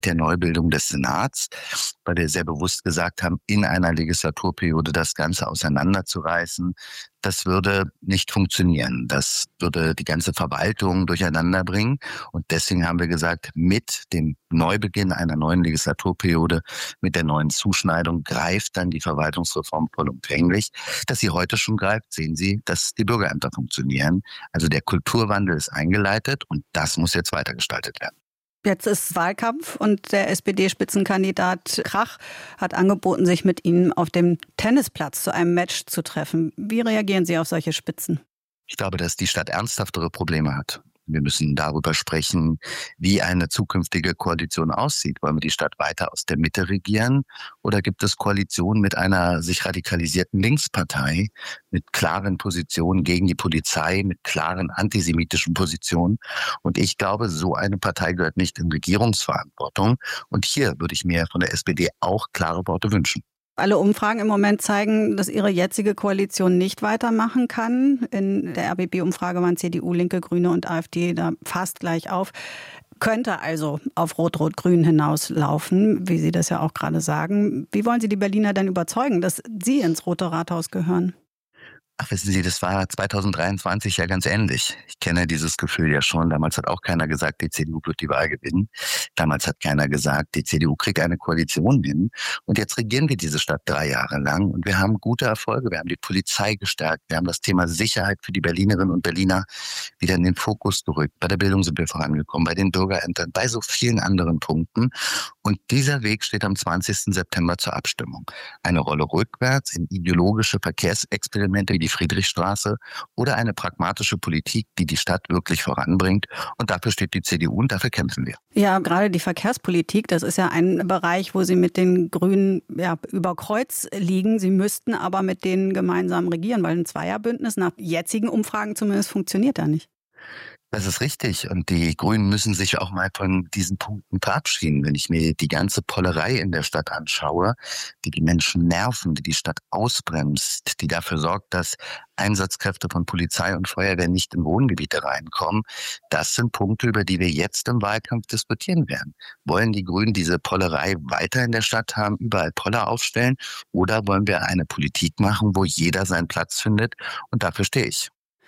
der Neubildung des Senats, weil wir sehr bewusst gesagt haben, in einer Legislaturperiode das Ganze auseinanderzureißen, das würde nicht funktionieren. Das würde die ganze Verwaltung durcheinander bringen. Und deswegen haben wir gesagt, mit dem Neubeginn einer neuen Legislaturperiode, mit der neuen Zuschneidung greift dann die Verwaltungsreform vollumfänglich. Dass sie heute schon greift, sehen Sie, dass die Bürgerämter funktionieren. Also der Kulturwandel ist eingeleitet und das muss jetzt weitergestaltet werden. Jetzt ist Wahlkampf und der SPD-Spitzenkandidat Krach hat angeboten, sich mit Ihnen auf dem Tennisplatz zu einem Match zu treffen. Wie reagieren Sie auf solche Spitzen? Ich glaube, dass die Stadt ernsthaftere Probleme hat. Wir müssen darüber sprechen, wie eine zukünftige Koalition aussieht. Wollen wir die Stadt weiter aus der Mitte regieren oder gibt es Koalitionen mit einer sich radikalisierten Linkspartei, mit klaren Positionen gegen die Polizei, mit klaren antisemitischen Positionen? Und ich glaube, so eine Partei gehört nicht in Regierungsverantwortung. Und hier würde ich mir von der SPD auch klare Worte wünschen. Alle Umfragen im Moment zeigen, dass Ihre jetzige Koalition nicht weitermachen kann. In der RBB-Umfrage waren CDU, Linke, Grüne und AfD da fast gleich auf. Könnte also auf Rot-Rot-Grün hinauslaufen, wie Sie das ja auch gerade sagen. Wie wollen Sie die Berliner denn überzeugen, dass Sie ins Rote Rathaus gehören? Ach, wissen Sie, das war 2023 ja ganz ähnlich. Ich kenne dieses Gefühl ja schon. Damals hat auch keiner gesagt, die CDU wird die Wahl gewinnen. Damals hat keiner gesagt, die CDU kriegt eine Koalition hin. Und jetzt regieren wir diese Stadt 3 Jahre lang und wir haben gute Erfolge. Wir haben die Polizei gestärkt. Wir haben das Thema Sicherheit für die Berlinerinnen und Berliner wieder in den Fokus gerückt. Bei der Bildung sind wir vorangekommen, bei den Bürgerämtern, bei so vielen anderen Punkten. Und dieser Weg steht am 20. September zur Abstimmung. Eine Rolle rückwärts in ideologische Verkehrsexperimente wie die Friedrichstraße oder eine pragmatische Politik, die die Stadt wirklich voranbringt. Und dafür steht die CDU und dafür kämpfen wir. Ja, gerade die Verkehrspolitik, das ist ja ein Bereich, wo Sie mit den Grünen über Kreuz liegen. Sie müssten aber mit denen gemeinsam regieren, weil ein Zweierbündnis nach jetzigen Umfragen zumindest funktioniert ja nicht. Das ist richtig. Und die Grünen müssen sich auch mal von diesen Punkten verabschieden. Wenn ich mir die ganze Pollerei in der Stadt anschaue, die Menschen nerven, die Stadt ausbremst, die dafür sorgt, dass Einsatzkräfte von Polizei und Feuerwehr nicht in Wohngebiete reinkommen. Das sind Punkte, über die wir jetzt im Wahlkampf diskutieren werden. Wollen die Grünen diese Pollerei weiter in der Stadt haben, überall Poller aufstellen? Oder wollen wir eine Politik machen, wo jeder seinen Platz findet? Und dafür stehe ich.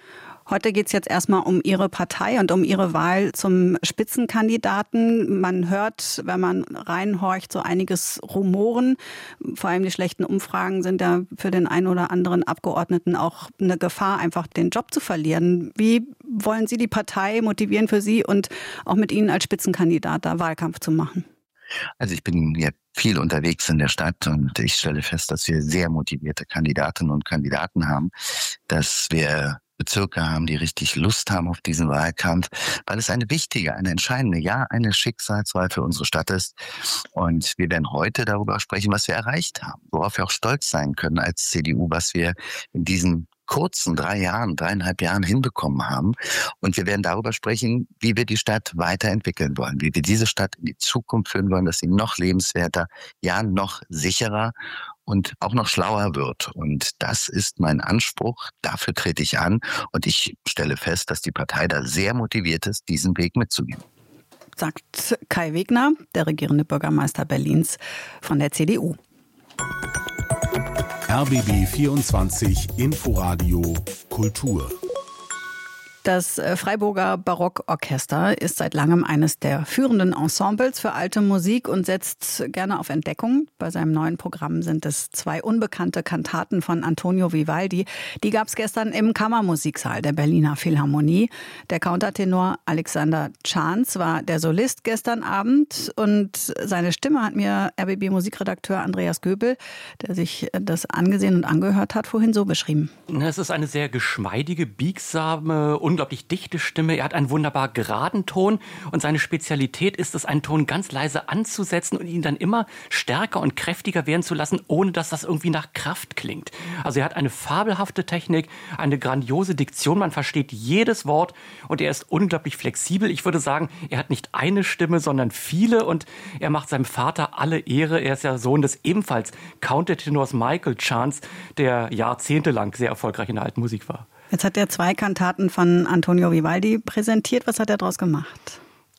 Heute geht es jetzt erstmal um Ihre Partei und um Ihre Wahl zum Spitzenkandidaten. Man hört, wenn man reinhorcht, so einiges Rumoren. Vor allem die schlechten Umfragen sind ja für den einen oder anderen Abgeordneten auch eine Gefahr, einfach den Job zu verlieren. Wie wollen Sie die Partei motivieren für Sie und auch mit Ihnen als Spitzenkandidat da Wahlkampf zu machen? Also ich bin ja viel unterwegs in der Stadt und ich stelle fest, dass wir sehr motivierte Kandidatinnen und Kandidaten haben, dass wir Bezirke haben, die richtig Lust haben auf diesen Wahlkampf, weil es eine wichtige, eine entscheidende, ja, eine Schicksalswahl für unsere Stadt ist. Und wir werden heute darüber sprechen, was wir erreicht haben, worauf wir auch stolz sein können als CDU, was wir in diesen kurzen 3,5 Jahren hinbekommen haben. Und wir werden darüber sprechen, wie wir die Stadt weiterentwickeln wollen, wie wir diese Stadt in die Zukunft führen wollen, dass sie noch lebenswerter, ja, noch sicherer und auch noch schlauer wird. Und das ist mein Anspruch. Dafür trete ich an. Und ich stelle fest, dass die Partei da sehr motiviert ist, diesen Weg mitzugehen. Sagt Kai Wegner, der regierende Bürgermeister Berlins von der CDU. RBB 24 Inforadio Kultur. Das Freiburger Barockorchester ist seit langem eines der führenden Ensembles für alte Musik und setzt gerne auf Entdeckung. Bei seinem neuen Programm sind es 2 unbekannte Kantaten von Antonio Vivaldi. Die gab es gestern im Kammermusiksaal der Berliner Philharmonie. Der Countertenor Alexander Chance war der Solist gestern Abend und seine Stimme hat mir RBB-Musikredakteur Andreas Göbel, der sich das angesehen und angehört hat, vorhin so beschrieben. Es ist eine sehr geschmeidige, biegsame, unglaublich dichte Stimme. Er hat einen wunderbar geraden Ton und seine Spezialität ist es, einen Ton ganz leise anzusetzen und ihn dann immer stärker und kräftiger werden zu lassen, ohne dass das irgendwie nach Kraft klingt. Also er hat eine fabelhafte Technik, eine grandiose Diktion, man versteht jedes Wort und er ist unglaublich flexibel. Ich würde sagen, er hat nicht eine Stimme, sondern viele und er macht seinem Vater alle Ehre. Er ist ja Sohn des ebenfalls Countertenors Michael Chance, der jahrzehntelang sehr erfolgreich in der alten Musik war. Jetzt hat er 2 Kantaten von Antonio Vivaldi präsentiert. Was hat er daraus gemacht?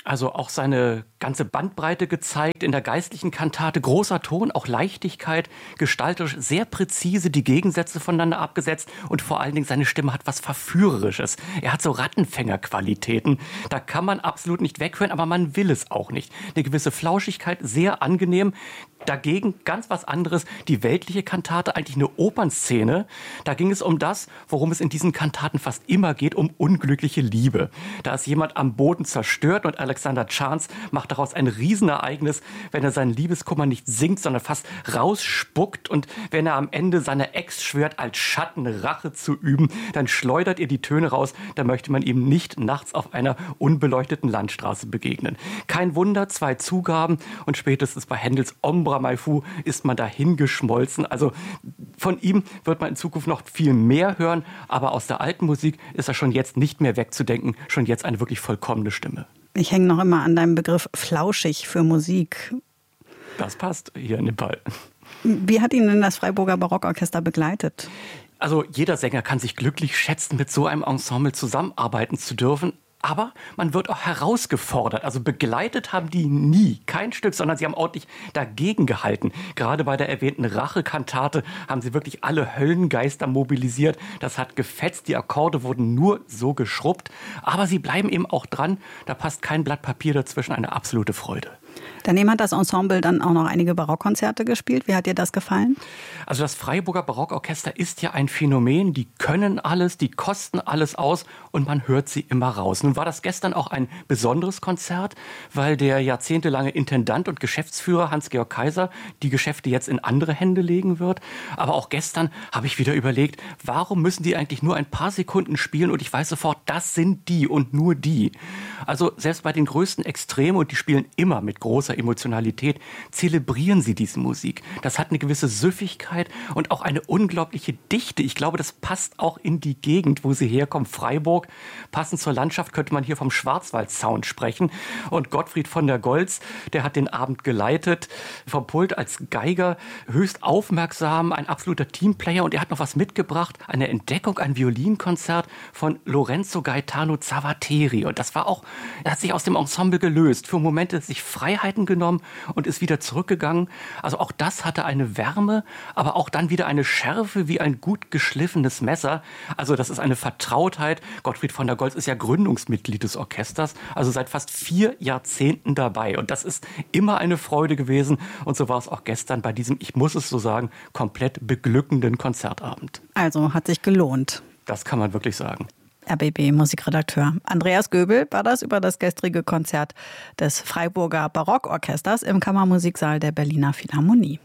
Also auch seine ganze Bandbreite gezeigt in der geistlichen Kantate. Großer Ton, auch Leichtigkeit, gestalterisch sehr präzise die Gegensätze voneinander abgesetzt und vor allen Dingen seine Stimme hat was Verführerisches. Er hat so Rattenfängerqualitäten. Da kann man absolut nicht weghören, aber man will es auch nicht. Eine gewisse Flauschigkeit, sehr angenehm. Dagegen ganz was anderes, die weltliche Kantate, eigentlich eine Opernszene. Da ging es um das, worum es in diesen Kantaten fast immer geht, um unglückliche Liebe. Da ist jemand am Boden zerstört und Alexander Chance macht daraus ein Riesenereignis, wenn er seinen Liebeskummer nicht singt, sondern fast rausspuckt. Und wenn er am Ende seiner Ex schwört, als Schatten Rache zu üben, dann schleudert ihr die Töne raus. Da möchte man ihm nicht nachts auf einer unbeleuchteten Landstraße begegnen. Kein Wunder, 2 Zugaben und spätestens bei Händels Ombra Mai Fu ist man dahin geschmolzen. Also von ihm wird man in Zukunft noch viel mehr hören, aber aus der alten Musik ist er schon jetzt nicht mehr wegzudenken, schon jetzt eine wirklich vollkommene Stimme. Ich hänge noch immer an deinem Begriff flauschig für Musik. Das passt hier in den Ball. Wie hat Ihnen denn das Freiburger Barockorchester begleitet? Also jeder Sänger kann sich glücklich schätzen, mit so einem Ensemble zusammenarbeiten zu dürfen. Aber man wird auch herausgefordert. Also begleitet haben die nie, kein Stück, sondern sie haben ordentlich dagegen gehalten. Gerade bei der erwähnten Rache-Kantate haben sie wirklich alle Höllengeister mobilisiert. Das hat gefetzt, die Akkorde wurden nur so geschrubbt. Aber sie bleiben eben auch dran. Da passt kein Blatt Papier dazwischen, eine absolute Freude. Daneben hat das Ensemble dann auch noch einige Barockkonzerte gespielt. Wie hat dir das gefallen? Also das Freiburger Barockorchester ist ja ein Phänomen. Die können alles, die kosten alles aus und man hört sie immer raus. Nun war das gestern auch ein besonderes Konzert, weil der jahrzehntelange Intendant und Geschäftsführer Hans-Georg Kaiser die Geschäfte jetzt in andere Hände legen wird. Aber auch gestern habe ich wieder überlegt, warum müssen die eigentlich nur ein paar Sekunden spielen und ich weiß sofort, das sind die und nur die. Also selbst bei den größten Extremen, und die spielen immer mit großer Emotionalität, zelebrieren sie diese Musik. Das hat eine gewisse Süffigkeit und auch eine unglaubliche Dichte. Ich glaube, das passt auch in die Gegend, wo sie herkommen. Freiburg, passend zur Landschaft könnte man hier vom Schwarzwald-Sound sprechen. Und Gottfried von der Goltz, der hat den Abend geleitet, vom Pult als Geiger, höchst aufmerksam, ein absoluter Teamplayer. Und er hat noch was mitgebracht, eine Entdeckung, ein Violinkonzert von Lorenzo Gaetano Zavateri. Und das war auch, er hat sich aus dem Ensemble gelöst, für Momente sich Freiheiten genommen und ist wieder zurückgegangen. Also auch das hatte eine Wärme, aber auch dann wieder eine Schärfe wie ein gut geschliffenes Messer. Also das ist eine Vertrautheit. Gottfried von der Goltz ist ja Gründungsmitglied des Orchesters, also seit fast 4 Jahrzehnten dabei. Und das ist immer eine Freude gewesen. Und so war es auch gestern bei diesem, ich muss es so sagen, komplett beglückenden Konzertabend. Also hat sich gelohnt. Das kann man wirklich sagen. RBB-Musikredakteur Andreas Göbel war das über das gestrige Konzert des Freiburger Barockorchesters im Kammermusiksaal der Berliner Philharmonie.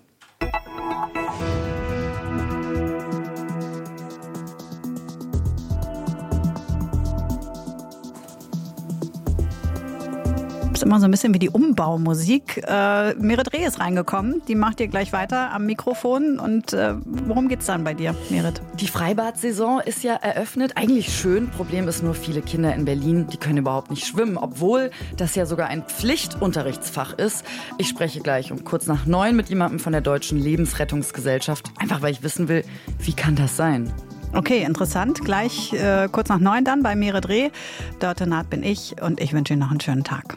Ist immer so ein bisschen wie die Umbaumusik. Merit Reh ist reingekommen. Die macht dir gleich weiter am Mikrofon. Und worum geht's dann bei dir, Merit? Die Freibad-Saison ist ja eröffnet. Eigentlich schön. Problem ist nur, viele Kinder in Berlin, die können überhaupt nicht schwimmen, obwohl das ja sogar ein Pflichtunterrichtsfach ist. Ich spreche gleich um kurz nach 9 mit jemandem von der Deutschen Lebensrettungsgesellschaft. Einfach, weil ich wissen will, wie kann das sein? Okay, interessant. Gleich kurz nach 9 dann bei Merit Reh. Dörte Naht bin ich und ich wünsche Ihnen noch einen schönen Tag.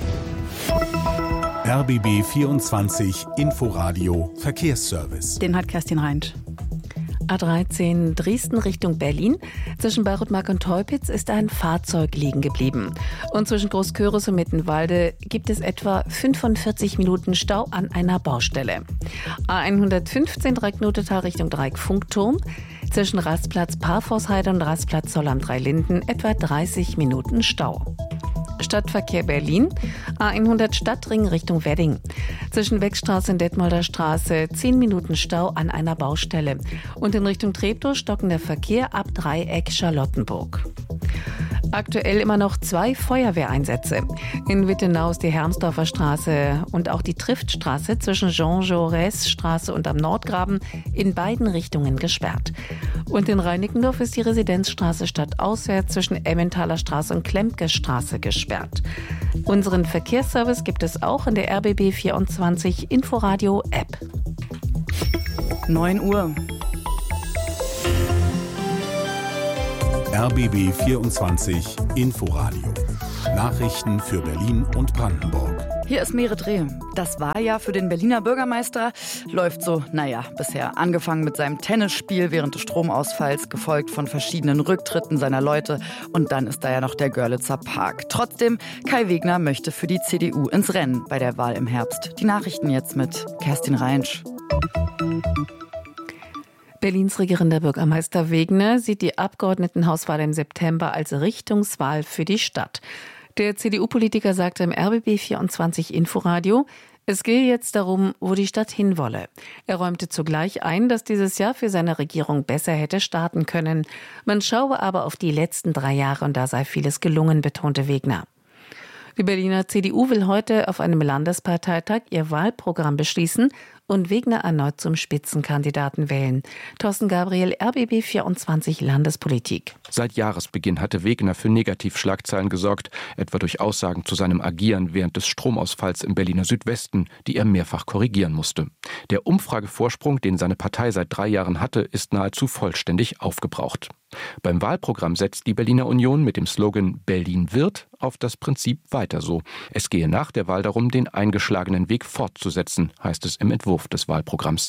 RBB 24 Inforadio Verkehrsservice. Den hat Kerstin Reinsch. A13 Dresden Richtung Berlin. Zwischen Bayreuth-Mark und Teupitz ist ein Fahrzeug liegen geblieben. Und zwischen Großkörus und Mittenwalde gibt es etwa 45 Minuten Stau an einer Baustelle. A115 Dreieck-Notetal Richtung Dreieck-Funkturm. Zwischen Rastplatz Parforshheide und Rastplatz Zoll am Dreilinden etwa 30 Minuten Stau. Stadtverkehr Berlin, A100 Stadtring Richtung Wedding. Zwischen Wegstraße und Detmolder Straße 10 Minuten Stau an einer Baustelle. Und in Richtung Treptow stockender Verkehr ab Dreieck Charlottenburg. Aktuell immer noch 2 Feuerwehreinsätze. In Wittenau ist die Hermsdorfer Straße und auch die Triftstraße zwischen Jean-Jaurès-Straße und am Nordgraben in beiden Richtungen gesperrt. Und in Reinickendorf ist die Residenzstraße stadtauswärts zwischen Emmentaler Straße und Klemke Straße gesperrt. Unseren Verkehrsservice gibt es auch in der RBB 24 Inforadio App. 9 Uhr. RBB 24 Inforadio. Nachrichten für Berlin und Brandenburg. Hier ist Merit Reh. Das Wahljahr für den Berliner Bürgermeister läuft so, bisher. Angefangen mit seinem Tennisspiel während des Stromausfalls, gefolgt von verschiedenen Rücktritten seiner Leute. Und dann ist da ja noch der Görlitzer Park. Trotzdem, Kai Wegner möchte für die CDU ins Rennen bei der Wahl im Herbst. Die Nachrichten jetzt mit Kerstin Reinsch. Berlins regierender Bürgermeister Wegner sieht die Abgeordnetenhauswahl im September als Richtungswahl für die Stadt. Der CDU-Politiker sagte im RBB 24 Inforadio, es gehe jetzt darum, wo die Stadt hinwolle. Er räumte zugleich ein, dass dieses Jahr für seine Regierung besser hätte starten können. Man schaue aber auf die letzten 3 Jahre und da sei vieles gelungen, betonte Wegner. Die Berliner CDU will heute auf einem Landesparteitag ihr Wahlprogramm beschließen und Wegner erneut zum Spitzenkandidaten wählen. Thorsten Gabriel, RBB 24 Landespolitik. Seit Jahresbeginn hatte Wegner für Negativschlagzeilen gesorgt, etwa durch Aussagen zu seinem Agieren während des Stromausfalls im Berliner Südwesten, die er mehrfach korrigieren musste. Der Umfragevorsprung, den seine Partei seit 3 Jahren hatte, ist nahezu vollständig aufgebraucht. Beim Wahlprogramm setzt die Berliner Union mit dem Slogan Berlin wird auf das Prinzip weiter so. Es gehe nach der Wahl darum, den eingeschlagenen Weg fortzusetzen, heißt es im Entwurf des Wahlprogramms.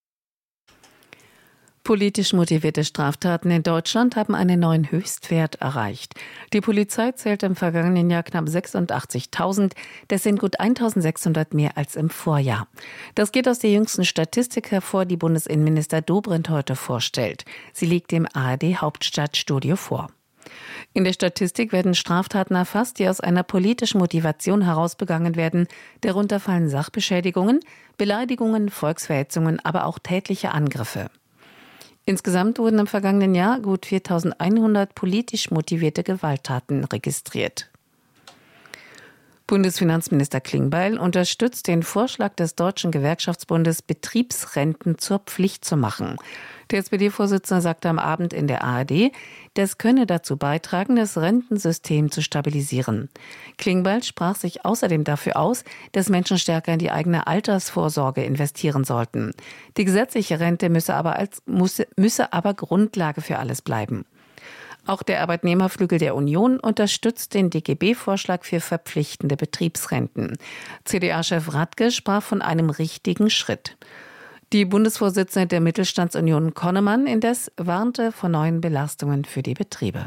Politisch motivierte Straftaten in Deutschland haben einen neuen Höchstwert erreicht. Die Polizei zählte im vergangenen Jahr knapp 86.000. Das sind gut 1.600 mehr als im Vorjahr. Das geht aus der jüngsten Statistik hervor, die Bundesinnenminister Dobrindt heute vorstellt. Sie liegt im ARD-Hauptstadtstudio vor. In der Statistik werden Straftaten erfasst, die aus einer politischen Motivation heraus begangen werden. Darunter fallen Sachbeschädigungen, Beleidigungen, Volksverhetzungen, aber auch tätliche Angriffe. Insgesamt wurden im vergangenen Jahr gut 4.100 politisch motivierte Gewalttaten registriert. Bundesfinanzminister Klingbeil unterstützt den Vorschlag des Deutschen Gewerkschaftsbundes, Betriebsrenten zur Pflicht zu machen. Der SPD-Vorsitzende sagte am Abend in der ARD, das könne dazu beitragen, das Rentensystem zu stabilisieren. Klingbeil sprach sich außerdem dafür aus, dass Menschen stärker in die eigene Altersvorsorge investieren sollten. Die gesetzliche Rente müsse aber Grundlage für alles bleiben. Auch der Arbeitnehmerflügel der Union unterstützt den DGB-Vorschlag für verpflichtende Betriebsrenten. CDA-Chef Radke sprach von einem richtigen Schritt. Die Bundesvorsitzende der Mittelstandsunion Konnemann indes warnte vor neuen Belastungen für die Betriebe.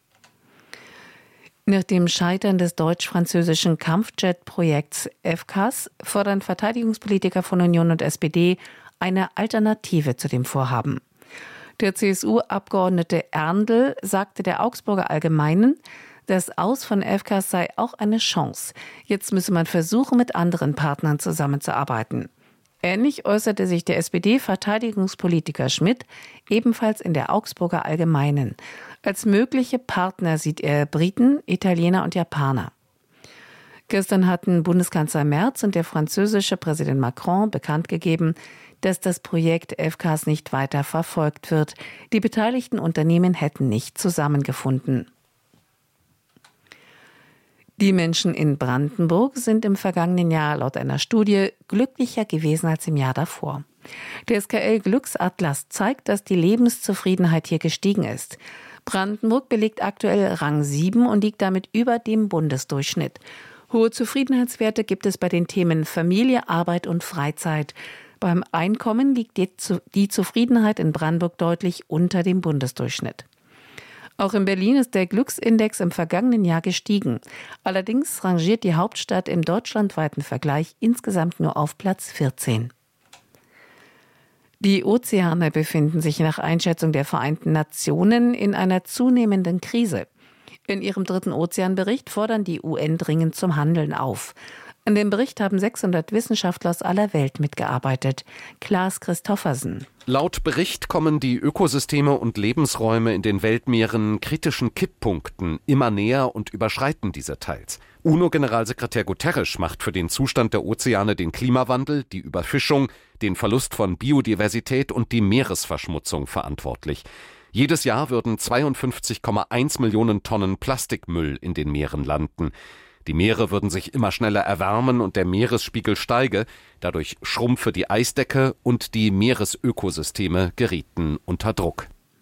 Nach dem Scheitern des deutsch-französischen Kampfjet-Projekts FCAS fordern Verteidigungspolitiker von Union und SPD eine Alternative zu dem Vorhaben. Der CSU-Abgeordnete Erndl sagte der Augsburger Allgemeinen, das Aus von FCAS sei auch eine Chance. Jetzt müsse man versuchen, mit anderen Partnern zusammenzuarbeiten. Ähnlich äußerte sich der SPD-Verteidigungspolitiker Schmidt ebenfalls in der Augsburger Allgemeinen. Als mögliche Partner sieht er Briten, Italiener und Japaner. Gestern hatten Bundeskanzler Merz und der französische Präsident Macron bekannt gegeben, dass das Projekt FCAS nicht weiter verfolgt wird. Die beteiligten Unternehmen hätten nicht zusammengefunden. Die Menschen in Brandenburg sind im vergangenen Jahr laut einer Studie glücklicher gewesen als im Jahr davor. Der SKL Glücksatlas zeigt, dass die Lebenszufriedenheit hier gestiegen ist. Brandenburg belegt aktuell Rang 7 und liegt damit über dem Bundesdurchschnitt. Hohe Zufriedenheitswerte gibt es bei den Themen Familie, Arbeit und Freizeit. Beim Einkommen liegt die Zufriedenheit in Brandenburg deutlich unter dem Bundesdurchschnitt. Auch in Berlin ist der Glücksindex im vergangenen Jahr gestiegen. Allerdings rangiert die Hauptstadt im deutschlandweiten Vergleich insgesamt nur auf Platz 14. Die Ozeane befinden sich nach Einschätzung der Vereinten Nationen in einer zunehmenden Krise. In ihrem 3. Ozeanbericht fordern die UN dringend zum Handeln auf. An dem Bericht haben 600 Wissenschaftler aus aller Welt mitgearbeitet. Klaas Christoffersen. Laut Bericht kommen die Ökosysteme und Lebensräume in den Weltmeeren kritischen Kipppunkten immer näher und überschreiten diese teils. UNO-Generalsekretär Guterres macht für den Zustand der Ozeane den Klimawandel, die Überfischung, den Verlust von Biodiversität und die Meeresverschmutzung verantwortlich. Jedes Jahr würden 52,1 Millionen Tonnen Plastikmüll in den Meeren landen. Die Meere würden sich immer schneller erwärmen und der Meeresspiegel steige. Dadurch schrumpfe die Eisdecke und die Meeresökosysteme gerieten unter Druck.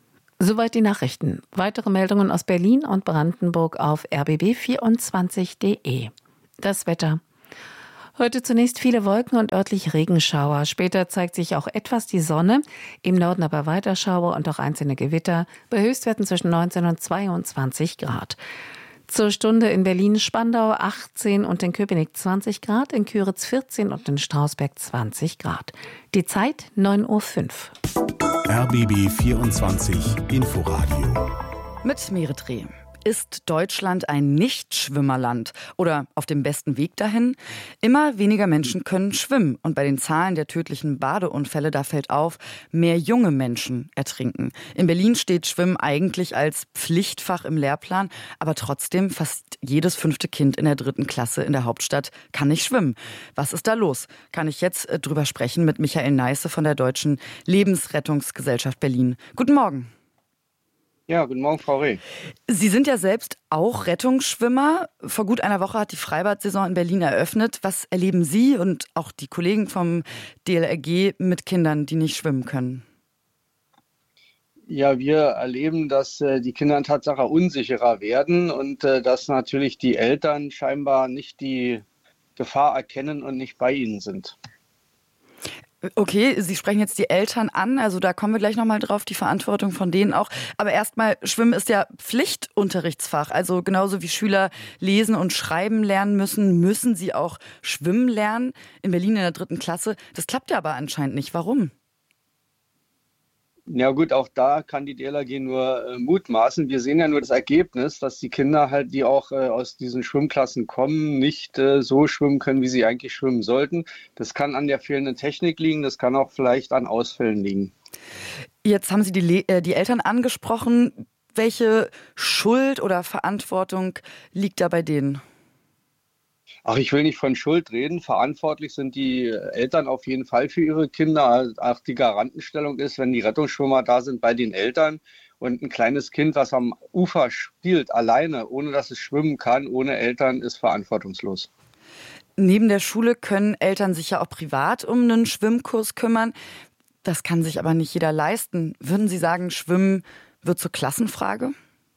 Soweit die Nachrichten. Weitere Meldungen aus Berlin und Brandenburg auf rbb24.de. Das Wetter. Heute zunächst viele Wolken und örtlich Regenschauer. Später zeigt sich auch etwas die Sonne. Im Norden aber weiter Schauer und auch einzelne Gewitter. Bei Höchstwerten zwischen 19 und 22 Grad. Zur Stunde in Berlin-Spandau 18 und in Köpenick 20 Grad, in Küritz 14 und in Strausberg 20 Grad. Die Zeit 9:05 Uhr. RBB 24 Inforadio. Mit Meretri. Ist Deutschland ein Nichtschwimmerland oder auf dem besten Weg dahin? Immer weniger Menschen können schwimmen. Und bei den Zahlen der tödlichen Badeunfälle, da fällt auf, mehr junge Menschen ertrinken. In Berlin steht Schwimmen eigentlich als Pflichtfach im Lehrplan, aber trotzdem fast jedes 5. Kind in der 3. Klasse in der Hauptstadt kann nicht schwimmen. Was ist da los? Kann ich jetzt drüber sprechen mit Michael Neisse von der Deutschen Lebensrettungsgesellschaft Berlin. Guten Morgen. Ja, guten Morgen, Frau Reh. Sie sind ja selbst auch Rettungsschwimmer. Vor gut einer Woche hat die Freibad-Saison in Berlin eröffnet. Was erleben Sie und auch die Kollegen vom DLRG mit Kindern, die nicht schwimmen können? Ja, wir erleben, dass die Kinder in Tatsache unsicherer werden und dass natürlich die Eltern scheinbar nicht die Gefahr erkennen und nicht bei ihnen sind. Okay, Sie sprechen jetzt die Eltern an, also da kommen wir gleich nochmal drauf, die Verantwortung von denen auch. Aber erstmal, Schwimmen ist ja Pflichtunterrichtsfach, also genauso wie Schüler lesen und schreiben lernen müssen, müssen sie auch schwimmen lernen. In Berlin in der 3. Klasse, das klappt ja aber anscheinend nicht. Warum? Ja gut, auch da kann die DLRG nur mutmaßen. Wir sehen ja nur das Ergebnis, dass die Kinder halt, die auch aus diesen Schwimmklassen kommen, nicht so schwimmen können, wie sie eigentlich schwimmen sollten. Das kann an der fehlenden Technik liegen, das kann auch vielleicht an Ausfällen liegen. Jetzt haben Sie die Eltern angesprochen. Welche Schuld oder Verantwortung liegt da bei denen? Ach, ich will nicht von Schuld reden. Verantwortlich sind die Eltern auf jeden Fall für ihre Kinder. Auch die Garantenstellung ist, wenn die Rettungsschwimmer da sind, bei den Eltern. Und ein kleines Kind, was am Ufer spielt, alleine, ohne dass es schwimmen kann, ohne Eltern, ist verantwortungslos. Neben der Schule können Eltern sich ja auch privat um einen Schwimmkurs kümmern. Das kann sich aber nicht jeder leisten. Würden Sie sagen, Schwimmen wird zur Klassenfrage?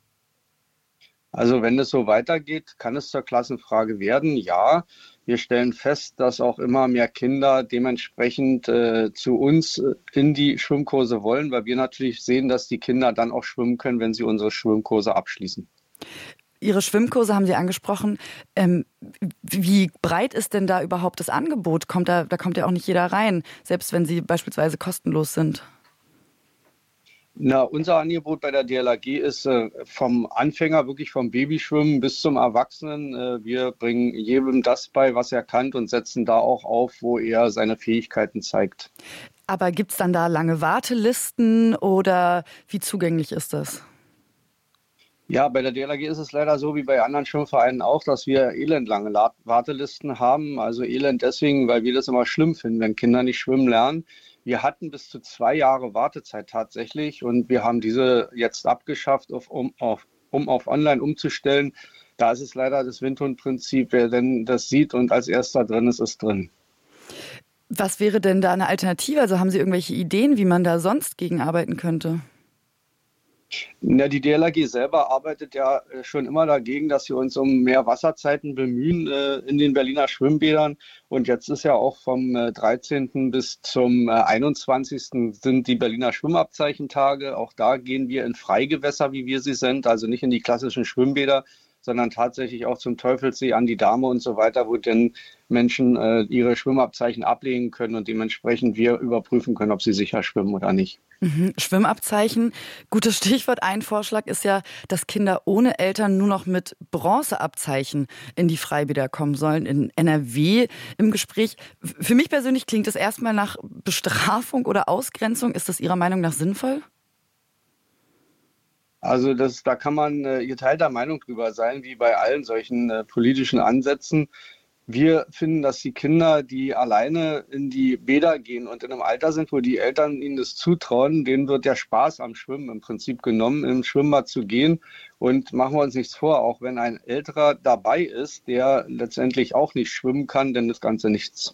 Also wenn es so weitergeht, kann es zur Klassenfrage werden, ja. Wir stellen fest, dass auch immer mehr Kinder dementsprechend zu uns in die Schwimmkurse wollen, weil wir natürlich sehen, dass die Kinder dann auch schwimmen können, wenn sie unsere Schwimmkurse abschließen. Ihre Schwimmkurse haben Sie angesprochen. Wie breit ist denn da überhaupt das Angebot? Da kommt ja auch nicht jeder rein, selbst wenn sie beispielsweise kostenlos sind. Na, unser Angebot bei der DLRG ist vom Anfänger, wirklich vom Babyschwimmen bis zum Erwachsenen. Wir bringen jedem das bei, was er kann und setzen da auch auf, wo er seine Fähigkeiten zeigt. Aber gibt es dann da lange Wartelisten oder wie zugänglich ist das? Ja, bei der DLRG ist es leider so wie bei anderen Schwimmvereinen auch, dass wir elendlange Wartelisten haben. Also elend deswegen, weil wir das immer schlimm finden, wenn Kinder nicht schwimmen lernen. Wir hatten bis zu 2 Jahre Wartezeit tatsächlich und wir haben diese jetzt abgeschafft, um auf online umzustellen. Da ist es leider das Windhundprinzip, wer denn das sieht und als erster drin ist, ist drin. Was wäre denn da eine Alternative? Also haben Sie irgendwelche Ideen, wie man da sonst gegenarbeiten könnte? Ja, die DLRG selber arbeitet ja schon immer dagegen, dass wir uns um mehr Wasserzeiten bemühen in den Berliner Schwimmbädern. Und jetzt ist ja auch vom 13. bis zum 21. sind die Berliner Schwimmabzeichentage. Auch da gehen wir in Freigewässer, wie wir sie sind, also nicht in die klassischen Schwimmbäder, sondern tatsächlich auch zum Teufelssee, an die Dame und so weiter, wo denn Menschen ihre Schwimmabzeichen ablegen können und dementsprechend wir überprüfen können, ob sie sicher schwimmen oder nicht. Schwimmabzeichen, gutes Stichwort. Ein Vorschlag ist ja, dass Kinder ohne Eltern nur noch mit Bronzeabzeichen in die Freibäder kommen sollen. In NRW im Gespräch. Für mich persönlich klingt das erstmal nach Bestrafung oder Ausgrenzung. Ist das Ihrer Meinung nach sinnvoll? Also da kann man geteilter Meinung drüber sein, wie bei allen solchen politischen Ansätzen. Wir finden, dass die Kinder, die alleine in die Bäder gehen und in einem Alter sind, wo die Eltern ihnen das zutrauen, denen wird der Spaß am Schwimmen im Prinzip genommen, im Schwimmbad zu gehen. Und machen wir uns nichts vor, auch wenn ein Älterer dabei ist, der letztendlich auch nicht schwimmen kann, denn das Ganze nichts.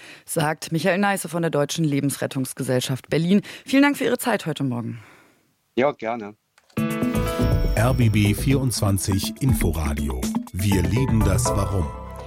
Sagt Michael Neisse von der Deutschen Lebensrettungsgesellschaft Berlin. Vielen Dank für Ihre Zeit heute Morgen. Ja, gerne. RBB 24 Inforadio. Wir lieben das Warum.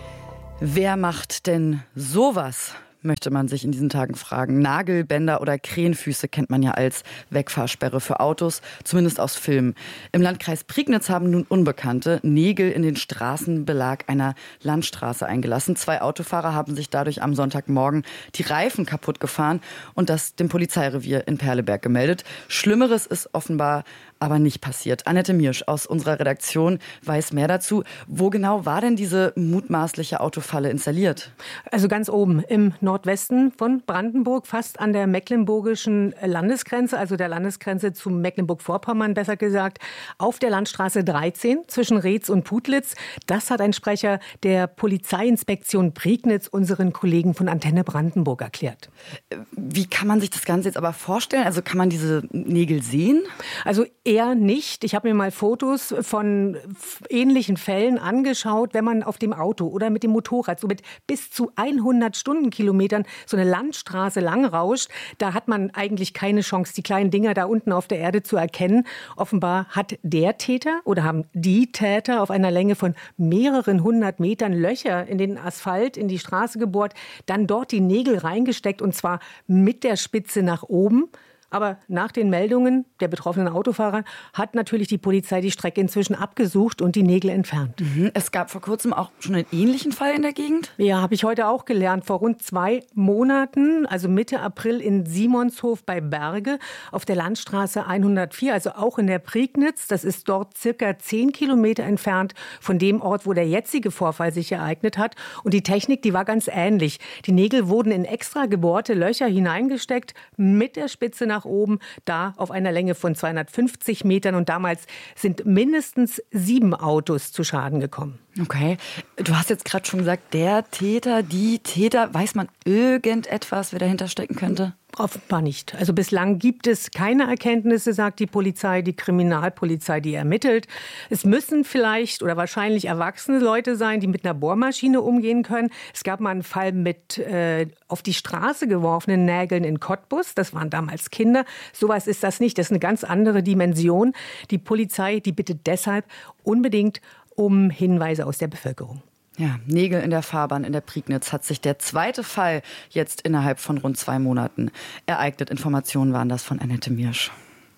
Wer macht denn sowas? Möchte man sich in diesen Tagen fragen. Nagelbänder oder Krähenfüße kennt man ja als Wegfahrsperre für Autos, zumindest aus Filmen. Im Landkreis Prignitz haben nun Unbekannte Nägel in den Straßenbelag einer Landstraße eingelassen. 2 Autofahrer haben sich dadurch am Sonntagmorgen die Reifen kaputt gefahren und das dem Polizeirevier in Perleberg gemeldet. Schlimmeres ist offenbar aber nicht passiert. Annette Miersch aus unserer Redaktion weiß mehr dazu. Wo genau war denn diese mutmaßliche Autofalle installiert? Also ganz oben im Nordwesten von Brandenburg, fast an der mecklenburgischen Landesgrenze, also der Landesgrenze zu Mecklenburg-Vorpommern, besser gesagt, auf der Landstraße 13 zwischen Reetz und Putlitz. Das hat ein Sprecher der Polizeiinspektion Prignitz unseren Kollegen von Antenne Brandenburg erklärt. Wie kann man sich das Ganze jetzt aber vorstellen? Also kann man diese Nägel sehen? Also eher nicht. Ich habe mir mal Fotos von ähnlichen Fällen angeschaut, wenn man auf dem Auto oder mit dem Motorrad so mit bis zu 100 Stundenkilometern so eine Landstraße lang rauscht. Da hat man eigentlich keine Chance, die kleinen Dinger da unten auf der Erde zu erkennen. Offenbar hat der Täter oder haben die Täter auf einer Länge von mehreren 100 Metern Löcher in den Asphalt, in die Straße gebohrt, dann dort die Nägel reingesteckt und zwar mit der Spitze nach oben. Aber nach den Meldungen der betroffenen Autofahrer hat natürlich die Polizei die Strecke inzwischen abgesucht und die Nägel entfernt. Es gab vor kurzem auch schon einen ähnlichen Fall in der Gegend? Ja, habe ich heute auch gelernt. Vor rund 2 Monaten, also Mitte April in Simonshof bei Berge auf der Landstraße 104, also auch in der Prignitz. Das ist dort circa 10 Kilometer entfernt von dem Ort, wo der jetzige Vorfall sich ereignet hat. Und die Technik, die war ganz ähnlich. Die Nägel wurden in extra gebohrte Löcher hineingesteckt, mit der Spitze nach oben, da auf einer Länge von 250 Metern. Und damals sind mindestens 7 Autos zu Schaden gekommen. Okay. Du hast jetzt gerade schon gesagt, der Täter, die Täter, weiß man irgendetwas, wer dahinter stecken könnte? Offenbar nicht. Also bislang gibt es keine Erkenntnisse, sagt die Polizei, die Kriminalpolizei, die ermittelt. Es müssen vielleicht oder wahrscheinlich erwachsene Leute sein, die mit einer Bohrmaschine umgehen können. Es gab mal einen Fall mit auf die Straße geworfenen Nägeln in Cottbus. Das waren damals Kinder. Sowas ist das nicht. Das ist eine ganz andere Dimension. Die Polizei, die bittet deshalb unbedingt um Hinweise aus der Bevölkerung. Ja, Nägel in der Fahrbahn in der Prignitz hat sich der zweite Fall jetzt innerhalb von rund 2 Monaten ereignet. Informationen waren das von Annette Miersch.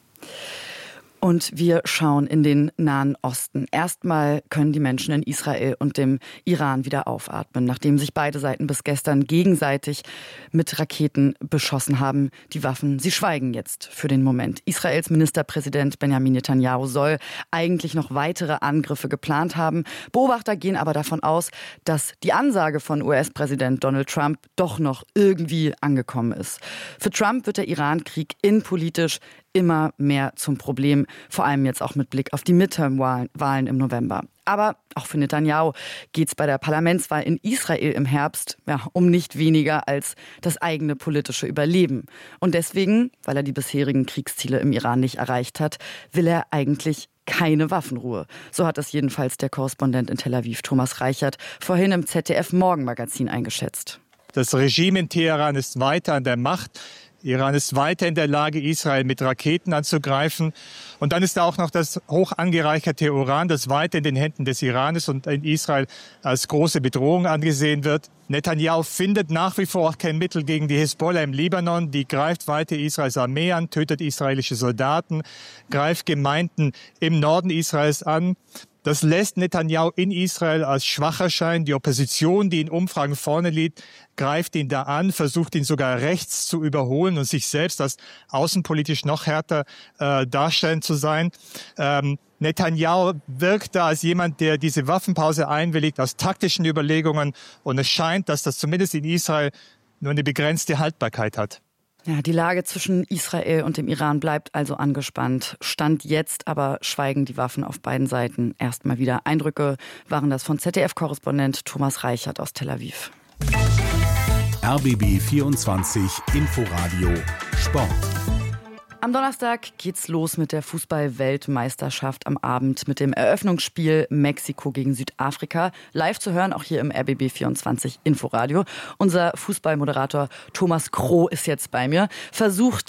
Und wir schauen in den Nahen Osten. Erstmal können die Menschen in Israel und dem Iran wieder aufatmen, nachdem sich beide Seiten bis gestern gegenseitig mit Raketen beschossen haben. Die Waffen, sie schweigen jetzt für den Moment. Israels Ministerpräsident Benjamin Netanyahu soll eigentlich noch weitere Angriffe geplant haben. Beobachter gehen aber davon aus, dass die Ansage von US-Präsident Donald Trump doch noch irgendwie angekommen ist. Für Trump wird der Iran-Krieg innenpolitisch immer mehr zum Problem, vor allem jetzt auch mit Blick auf die Midterm-Wahlen im November. Aber auch für Netanyahu geht es bei der Parlamentswahl in Israel im Herbst um nicht weniger als das eigene politische Überleben. Und deswegen, weil er die bisherigen Kriegsziele im Iran nicht erreicht hat, will er eigentlich keine Waffenruhe. So hat es jedenfalls der Korrespondent in Tel Aviv, Thomas Reichert, vorhin im ZDF-Morgenmagazin eingeschätzt. Das Regime in Teheran ist weiter an der Macht. Iran ist weiter in der Lage, Israel mit Raketen anzugreifen. Und dann ist da auch noch das hoch angereicherte Uran, das weiter in den Händen des Iran ist und in Israel als große Bedrohung angesehen wird. Netanyahu findet nach wie vor auch kein Mittel gegen die Hisbollah im Libanon. Die greift weiter Israels Armee an, tötet israelische Soldaten, greift Gemeinden im Norden Israels an. Das lässt Netanyahu in Israel als schwach erscheinen. Die Opposition, die in Umfragen vorne liegt, greift ihn da an, versucht ihn sogar rechts zu überholen und sich selbst als außenpolitisch noch härter darstellen zu sein. Netanyahu wirkt da als jemand, der diese Waffenpause einwilligt aus taktischen Überlegungen. Und es scheint, dass das zumindest in Israel nur eine begrenzte Haltbarkeit hat. Ja, die Lage zwischen Israel und dem Iran bleibt also angespannt. Stand jetzt aber schweigen die Waffen auf beiden Seiten erstmal wieder. Eindrücke waren das von ZDF-Korrespondent Thomas Reichert aus Tel Aviv. RBB 24 Inforadio Sport. Am Donnerstag geht's los mit der Fußball-Weltmeisterschaft am Abend mit dem Eröffnungsspiel Mexiko gegen Südafrika. Live zu hören, auch hier im RBB 24 Inforadio. Unser Fußballmoderator Thomas Kroh ist jetzt bei mir. Versucht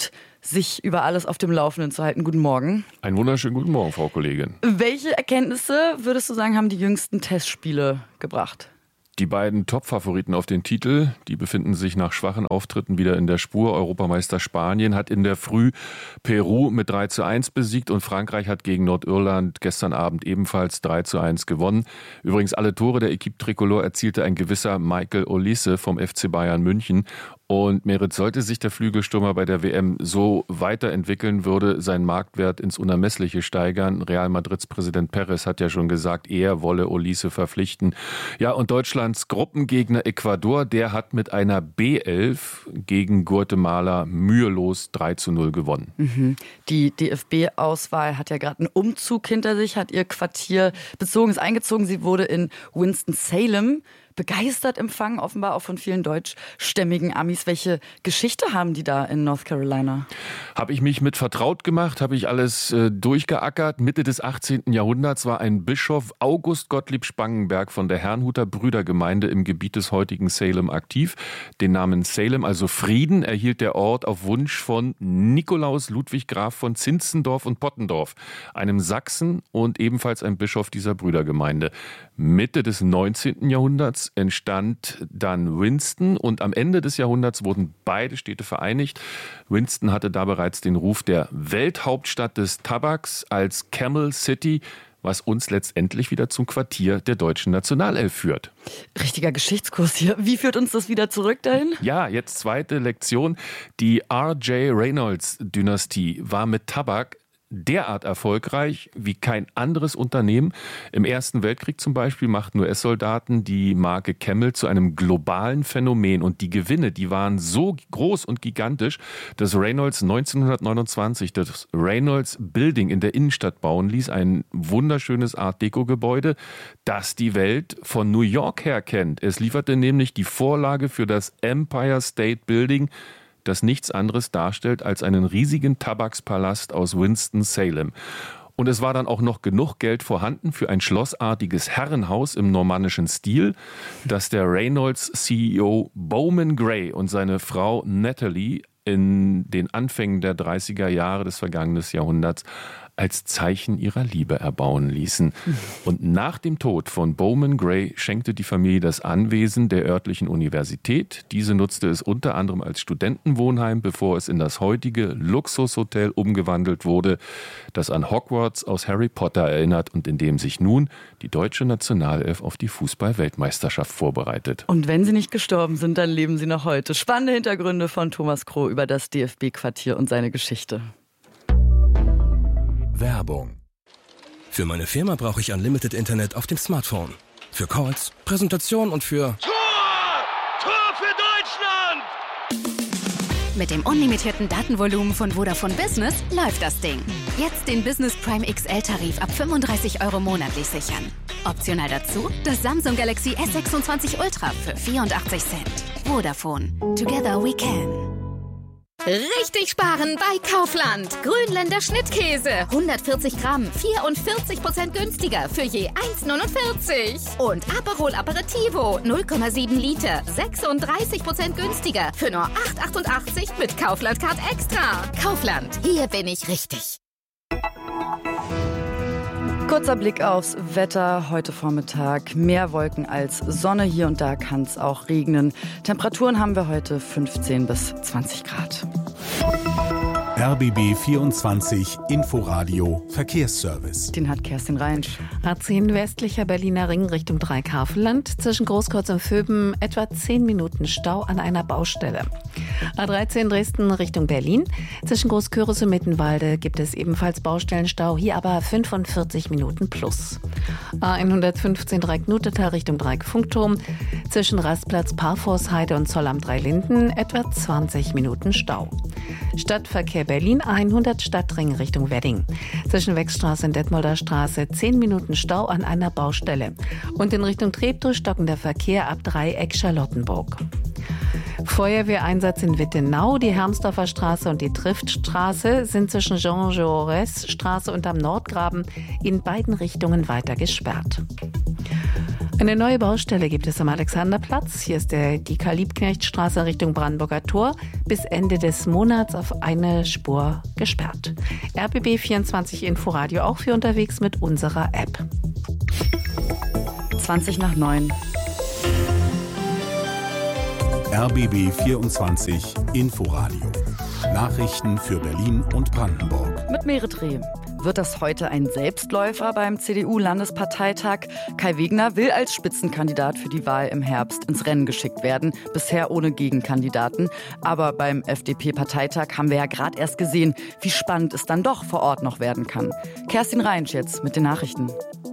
sich über alles auf dem Laufenden zu halten. Guten Morgen. Einen wunderschönen guten Morgen, Frau Kollegin. Welche Erkenntnisse, würdest du sagen, haben die jüngsten Testspiele gebracht? Die beiden Top-Favoriten auf den Titel, die befinden sich nach schwachen Auftritten wieder in der Spur. Europameister Spanien hat in der Früh Peru mit 3:1 besiegt und Frankreich hat gegen Nordirland gestern Abend ebenfalls 3:1 gewonnen. Übrigens alle Tore der Equipe Tricolore erzielte ein gewisser Michael Olise vom FC Bayern München. Und Merit, sollte sich der Flügelstürmer bei der WM so weiterentwickeln, würde sein Marktwert ins Unermessliche steigern. Real Madrids Präsident Perez hat ja schon gesagt, er wolle Olise verpflichten. Ja, und Deutschlands Gruppengegner Ecuador, der hat mit einer B11 gegen Guatemala mühelos 3:0 gewonnen. Die DFB-Auswahl hat ja gerade einen Umzug hinter sich, hat ihr Quartier bezogen, ist eingezogen. Sie wurde in Winston-Salem begeistert empfangen, offenbar auch von vielen deutschstämmigen Amis. Welche Geschichte haben die da in North Carolina? Habe ich mich mit vertraut gemacht, habe ich alles durchgeackert. Mitte des 18. Jahrhunderts war ein Bischof August Gottlieb Spangenberg von der Herrnhuter Brüdergemeinde im Gebiet des heutigen Salem aktiv. Den Namen Salem, also Frieden, erhielt der Ort auf Wunsch von Nikolaus Ludwig Graf von Zinzendorf und Pottendorf, einem Sachsen und ebenfalls ein Bischof dieser Brüdergemeinde. Mitte des 19. Jahrhunderts entstand dann Winston und am Ende des Jahrhunderts wurden beide Städte vereinigt. Winston hatte da bereits den Ruf der Welthauptstadt des Tabaks als Camel City, was uns letztendlich wieder zum Quartier der deutschen Nationalelf führt. Richtiger Geschichtskurs hier. Wie führt uns das wieder zurück dahin? Ja, jetzt zweite Lektion. Die R.J. Reynolds-Dynastie war mit Tabak derart erfolgreich wie kein anderes Unternehmen. Im Ersten Weltkrieg zum Beispiel machten US-Soldaten die Marke Camel zu einem globalen Phänomen. Und die Gewinne, die waren so groß und gigantisch, dass Reynolds 1929 das Reynolds Building in der Innenstadt bauen ließ. Ein wunderschönes Art-Deco-Gebäude, das die Welt von New York her kennt. Es lieferte nämlich die Vorlage für das Empire State Building, das nichts anderes darstellt als einen riesigen Tabakspalast aus Winston-Salem. Und es war dann auch noch genug Geld vorhanden für ein schlossartiges Herrenhaus im normannischen Stil, das der Reynolds-CEO Bowman Gray und seine Frau Natalie in den Anfängen der 30er Jahre des vergangenen Jahrhunderts als Zeichen ihrer Liebe erbauen ließen. Und nach dem Tod von Bowman Gray schenkte die Familie das Anwesen der örtlichen Universität. Diese nutzte es unter anderem als Studentenwohnheim, bevor es in das heutige Luxushotel umgewandelt wurde, das an Hogwarts aus Harry Potter erinnert und in dem sich nun die deutsche Nationalelf auf die Fußball-Weltmeisterschaft vorbereitet. Und wenn sie nicht gestorben sind, dann leben sie noch heute. Spannende Hintergründe von Thomas Kroh über das DFB-Quartier und seine Geschichte. Werbung. Für meine Firma brauche ich Unlimited Internet auf dem Smartphone. Für Calls, Präsentation und für... Tor! Tor für Deutschland! Mit dem unlimitierten Datenvolumen von Vodafone Business läuft das Ding. Jetzt den Business Prime XL-Tarif ab 35 € monatlich sichern. Optional dazu das Samsung Galaxy S26 Ultra für 84 Cent. Vodafone. Together we can. Richtig sparen bei Kaufland. Grünländer Schnittkäse. 140 Gramm, 44% günstiger für je 1,49. Und Aperol Aperitivo, 0,7 Liter, 36% günstiger für nur 8,88 mit Kaufland Card Extra. Kaufland, hier bin ich richtig. Kurzer Blick aufs Wetter. Heute Vormittag mehr Wolken als Sonne. Hier und da kann es auch regnen. Temperaturen haben wir heute 15 bis 20 Grad. RBB 24 Inforadio Verkehrsservice. Den hat Kerstin Reinsch. A10 westlicher Berliner Ring Richtung Dreieckhavelland. Zwischen Großkreuz und Vöben etwa 10 Minuten Stau an einer Baustelle. A13 Dresden Richtung Berlin. Zwischen Großküritz und Mittenwalde gibt es ebenfalls Baustellenstau. Hier aber 45 Minuten plus. A115 Dreieck-Nutetal Richtung Dreieck-Funkturm. Zwischen Rastplatz Parforceheide und Zoll am Dreilinden etwa 20 Minuten Stau. Stadtverkehr Berlin 100 Stadtring Richtung Wedding. Zwischen Wechstraße und Detmolder Straße 10 Minuten Stau an einer Baustelle. Und in Richtung Treptow stockender Verkehr ab Dreieck Charlottenburg. Feuerwehreinsatz in Wittenau. Die Hermsdorfer Straße und die Triftstraße sind zwischen Jean Jaurès Straße und am Nordgraben in beiden Richtungen weiter gesperrt. Eine neue Baustelle gibt es am Alexanderplatz. Hier ist die Karl-Liebknecht-Straße Richtung Brandenburger Tor bis Ende des Monats auf eine Spur gesperrt. RBB 24 Inforadio auch für unterwegs mit unserer App. 20:09. RBB 24 Inforadio. Nachrichten für Berlin und Brandenburg. Mit Merit Reh. Wird das heute ein Selbstläufer beim CDU-Landesparteitag? Kai Wegner will als Spitzenkandidat für die Wahl im Herbst ins Rennen geschickt werden, bisher ohne Gegenkandidaten. Aber beim FDP-Parteitag haben wir ja gerade erst gesehen, wie spannend es dann doch vor Ort noch werden kann. Kerstin Reinsch jetzt mit den Nachrichten.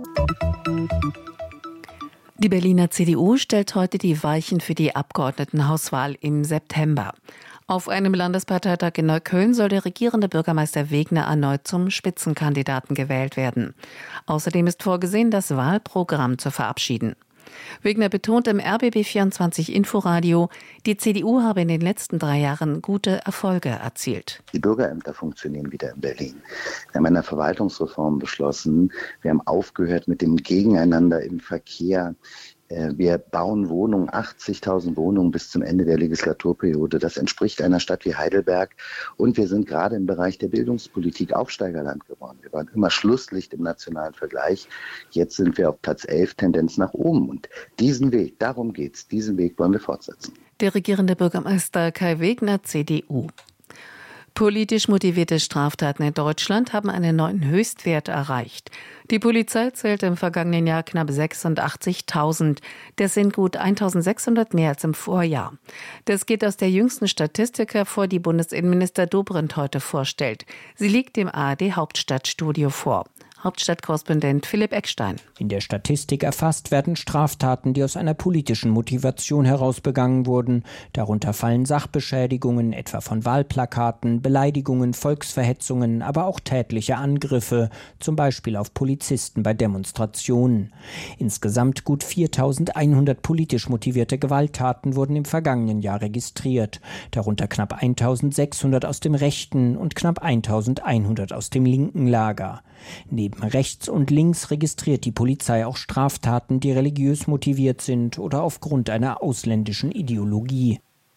Die Berliner CDU stellt heute die Weichen für die Abgeordnetenhauswahl im September. Auf einem Landesparteitag in Neukölln soll der regierende Bürgermeister Wegner erneut zum Spitzenkandidaten gewählt werden. Außerdem ist vorgesehen, das Wahlprogramm zu verabschieden. Wegner betont im RBB 24 Inforadio, die CDU habe in den letzten 3 Jahren gute Erfolge erzielt. Die Bürgerämter funktionieren wieder in Berlin. Wir haben eine Verwaltungsreform beschlossen. Wir haben aufgehört mit dem Gegeneinander im Verkehr. Wir bauen Wohnungen, 80.000 Wohnungen bis zum Ende der Legislaturperiode. Das entspricht einer Stadt wie Heidelberg. Und wir sind gerade im Bereich der Bildungspolitik Aufsteigerland geworden. Wir waren immer Schlusslicht im nationalen Vergleich. Jetzt sind wir auf Platz 11, Tendenz nach oben. Und diesen Weg, darum geht's, diesen Weg wollen wir fortsetzen. Der regierende Bürgermeister Kai Wegner, CDU. Politisch motivierte Straftaten in Deutschland haben einen neuen Höchstwert erreicht. Die Polizei zählte im vergangenen Jahr knapp 86.000. Das sind gut 1.600 mehr als im Vorjahr. Das geht aus der jüngsten Statistik hervor, die Bundesinnenminister Dobrindt heute vorstellt. Sie liegt dem ARD-Hauptstadtstudio vor. Hauptstadtkorrespondent Philipp Eckstein. In der Statistik erfasst werden Straftaten, die aus einer politischen Motivation heraus begangen wurden. Darunter fallen Sachbeschädigungen, etwa von Wahlplakaten, Beleidigungen, Volksverhetzungen, aber auch tätliche Angriffe, zum Beispiel auf Polizisten bei Demonstrationen. Insgesamt gut 4.100 politisch motivierte Gewalttaten wurden im vergangenen Jahr registriert. Darunter knapp 1.600 aus dem rechten und knapp 1.100 aus dem linken Lager. Neben rechts und links registriert die Polizei auch Straftaten, die religiös motiviert sind oder aufgrund einer ausländischen Ideologie.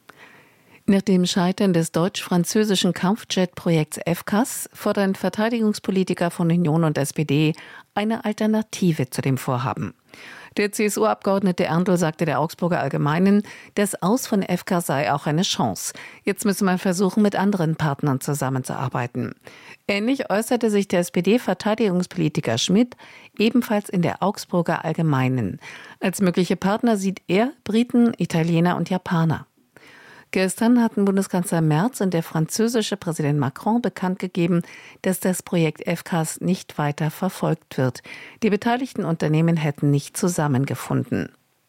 Nach dem Scheitern des deutsch-französischen Kampfjet-Projekts FCAS fordern Verteidigungspolitiker von Union und SPD eine Alternative zu dem Vorhaben. Der CSU-Abgeordnete Erndl sagte der Augsburger Allgemeinen, das Aus von FCAS sei auch eine Chance. Jetzt müsse man versuchen, mit anderen Partnern zusammenzuarbeiten. Ähnlich äußerte sich der SPD-Verteidigungspolitiker Schmidt ebenfalls in der Augsburger Allgemeinen. Als mögliche Partner sieht er Briten, Italiener und Japaner. Gestern hatten Bundeskanzler Merz und der französische Präsident Macron bekannt gegeben, dass das Projekt FCAS nicht weiter verfolgt wird. Die beteiligten Unternehmen hätten nicht zusammengefunden.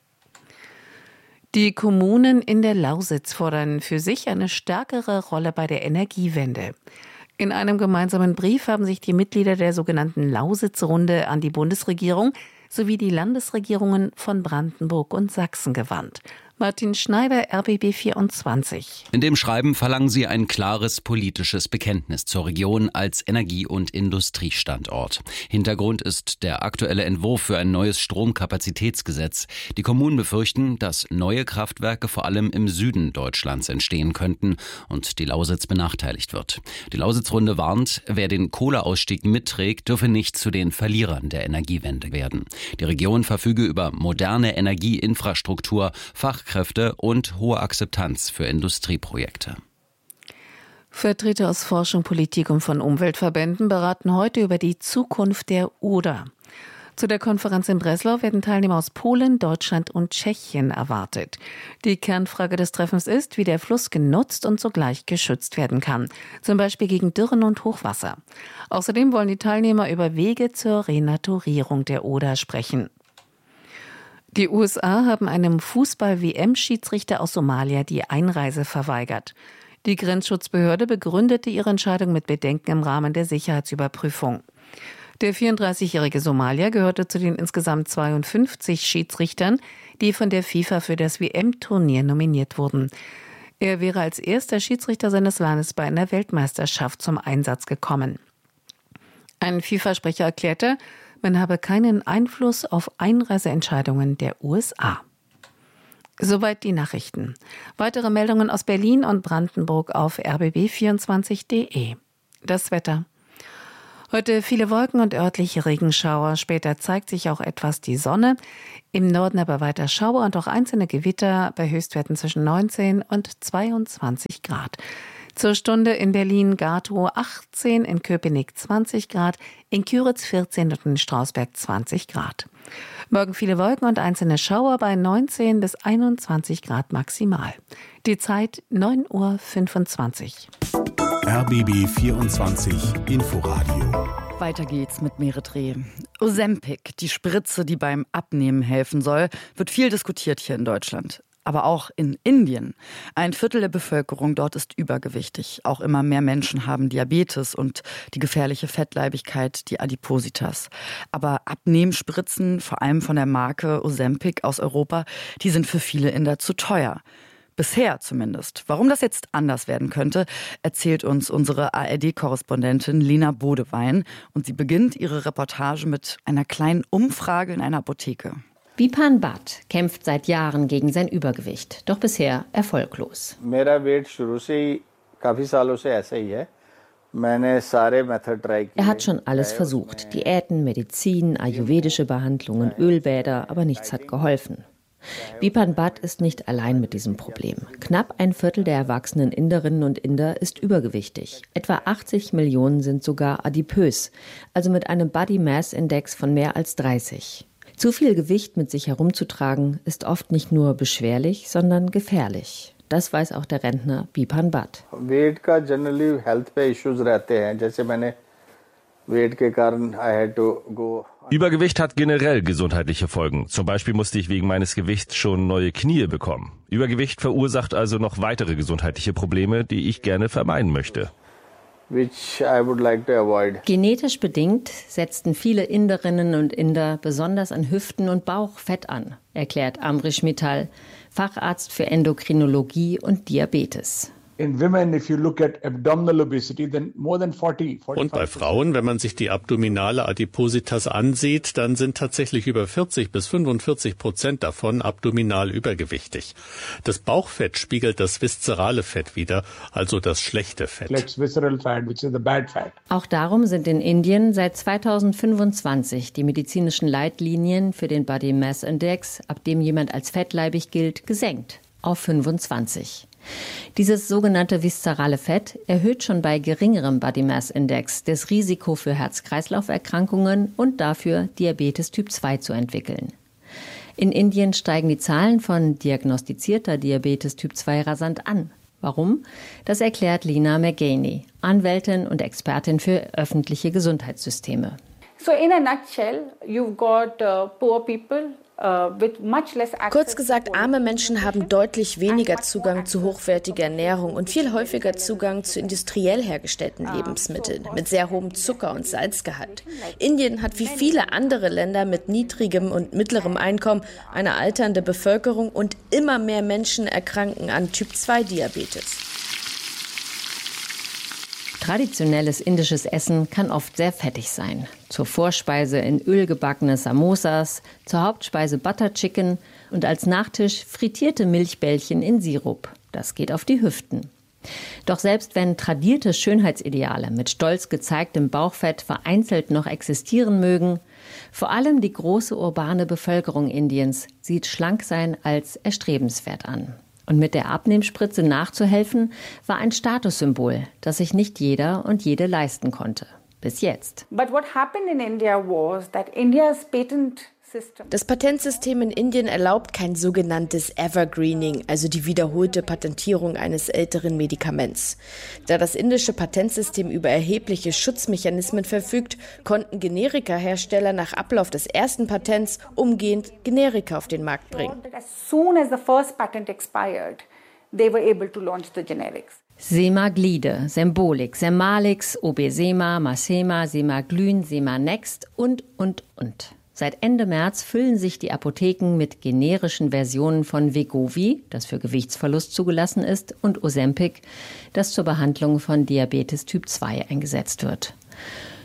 Die Kommunen in der Lausitz fordern für sich eine stärkere Rolle bei der Energiewende. In einem gemeinsamen Brief haben sich die Mitglieder der sogenannten Lausitz-Runde an die Bundesregierung sowie die Landesregierungen von Brandenburg und Sachsen gewandt. Martin Schneider, RBB 24. In dem Schreiben verlangen sie ein klares politisches Bekenntnis zur Region als Energie- und Industriestandort. Hintergrund ist der aktuelle Entwurf für ein neues Stromkapazitätsgesetz. Die Kommunen befürchten, dass neue Kraftwerke vor allem im Süden Deutschlands entstehen könnten und die Lausitz benachteiligt wird. Die Lausitz-Runde warnt, wer den Kohleausstieg mitträgt, dürfe nicht zu den Verlierern der Energiewende werden. Die Region verfüge über moderne Energieinfrastruktur, Fachkräfte und hohe Akzeptanz für Industrieprojekte. Vertreter aus Forschung, Politik und von Umweltverbänden beraten heute über die Zukunft der Oder. Zu der Konferenz in Breslau werden Teilnehmer aus Polen, Deutschland und Tschechien erwartet. Die Kernfrage des Treffens ist, wie der Fluss genutzt und sogleich geschützt werden kann, zum Beispiel gegen Dürren und Hochwasser. Außerdem wollen die Teilnehmer über Wege zur Renaturierung der Oder sprechen. Die USA haben einem Fußball-WM-Schiedsrichter aus Somalia die Einreise verweigert. Die Grenzschutzbehörde begründete ihre Entscheidung mit Bedenken im Rahmen der Sicherheitsüberprüfung. Der 34-jährige Somalier gehörte zu den insgesamt 52 Schiedsrichtern, die von der FIFA für das WM-Turnier nominiert wurden. Er wäre als erster Schiedsrichter seines Landes bei einer Weltmeisterschaft zum Einsatz gekommen. Ein FIFA-Sprecher erklärte, Man habe keinen Einfluss auf Einreiseentscheidungen der USA. Soweit die Nachrichten. Weitere Meldungen aus Berlin und Brandenburg auf rbb24.de. Das Wetter. Heute viele Wolken und örtliche Regenschauer. Später zeigt sich auch etwas die Sonne. Im Norden aber weiter Schauer und auch einzelne Gewitter bei Höchstwerten zwischen 19 und 22 Grad. Zur Stunde in Berlin-Gatow 18, in Köpenick 20 Grad, in Küritz 14 und in Strausberg 20 Grad. Morgen viele Wolken und einzelne Schauer bei 19 bis 21 Grad maximal. Die Zeit 9:25 Uhr. RBB 24 Inforadio. Weiter geht's mit Meretri. Ozempic, die Spritze, die beim Abnehmen helfen soll, wird viel diskutiert hier in Deutschland. Aber auch in Indien. 1/4 der Bevölkerung dort ist übergewichtig. Auch immer mehr Menschen haben Diabetes und die gefährliche Fettleibigkeit, die Adipositas. Aber Abnehmspritzen, vor allem von der Marke Ozempic aus Europa, die sind für viele Inder zu teuer. Bisher zumindest. Warum das jetzt anders werden könnte, erzählt uns unsere ARD-Korrespondentin Lena Bodewein. Und sie beginnt ihre Reportage mit einer kleinen Umfrage in einer Apotheke. Bipan Bhatt kämpft seit Jahren gegen sein Übergewicht, doch bisher erfolglos. Er hat schon alles versucht, Diäten, Medizin, ayurvedische Behandlungen, Ölbäder, aber nichts hat geholfen. Bipan Bhatt ist nicht allein mit diesem Problem. Knapp 1/4 der erwachsenen Inderinnen und Inder ist übergewichtig. Etwa 80 Millionen sind sogar adipös, also mit einem Body Mass Index von mehr als 30. Zu viel Gewicht mit sich herumzutragen, ist oft nicht nur beschwerlich, sondern gefährlich. Das weiß auch der Rentner Bipan Bhatt. Übergewicht hat generell gesundheitliche Folgen. Zum Beispiel musste ich wegen meines Gewichts schon neue Knie bekommen. Übergewicht verursacht also noch weitere gesundheitliche Probleme, die ich gerne vermeiden möchte. Genetisch bedingt setzten viele Inderinnen und Inder besonders an Hüften und Bauch Fett an, erklärt Amrish Mittal, Facharzt für Endokrinologie und Diabetes. Und bei Frauen, wenn man sich die abdominale Adipositas ansieht, dann sind tatsächlich über 40-45% davon abdominal übergewichtig. Das Bauchfett spiegelt das viszerale Fett wider, also das schlechte Fett. Auch darum sind in Indien seit 2025 die medizinischen Leitlinien für den Body Mass Index, ab dem jemand als fettleibig gilt, gesenkt auf 25. Dieses sogenannte viszerale Fett erhöht schon bei geringerem Body Mass Index das Risiko für Herz-Kreislauf-Erkrankungen und dafür, Diabetes Typ 2 zu entwickeln. In Indien steigen die Zahlen von diagnostizierter Diabetes Typ 2 rasant an. Warum? Das erklärt Lina Mergeni, Anwältin und Expertin für öffentliche Gesundheitssysteme. So in a nutshell, you've got poor people. Kurz gesagt, arme Menschen haben deutlich weniger Zugang zu hochwertiger Ernährung und viel häufiger Zugang zu industriell hergestellten Lebensmitteln mit sehr hohem Zucker- und Salzgehalt. Indien hat wie viele andere Länder mit niedrigem und mittlerem Einkommen eine alternde Bevölkerung und immer mehr Menschen erkranken an Typ-2-Diabetes. Traditionelles indisches Essen kann oft sehr fettig sein. Zur Vorspeise in Öl gebackene Samosas, zur Hauptspeise Butter Chicken und als Nachtisch frittierte Milchbällchen in Sirup. Das geht auf die Hüften. Doch selbst wenn tradierte Schönheitsideale mit stolz gezeigtem Bauchfett vereinzelt noch existieren mögen, vor allem die große urbane Bevölkerung Indiens sieht Schlanksein als erstrebenswert an. Und mit der Abnehmspritze nachzuhelfen, war ein Statussymbol, das sich nicht jeder und jede leisten konnte. Bis jetzt. But what happened in India was that India's patent Das Patentsystem in Indien erlaubt kein sogenanntes Evergreening, also die wiederholte Patentierung eines älteren Medikaments. Da das indische Patentsystem über erhebliche Schutzmechanismen verfügt, konnten Generikahersteller nach Ablauf des ersten Patents umgehend Generika auf den Markt bringen. As soon as the first patent expired, they were able to launch the generics. Semaglide, Sembolix, Semalix, Obesema, Masema, Semaglyn, Semanext und. Seit Ende März füllen sich die Apotheken mit generischen Versionen von Wegovy, das für Gewichtsverlust zugelassen ist, und Ozempic, das zur Behandlung von Diabetes Typ 2 eingesetzt wird.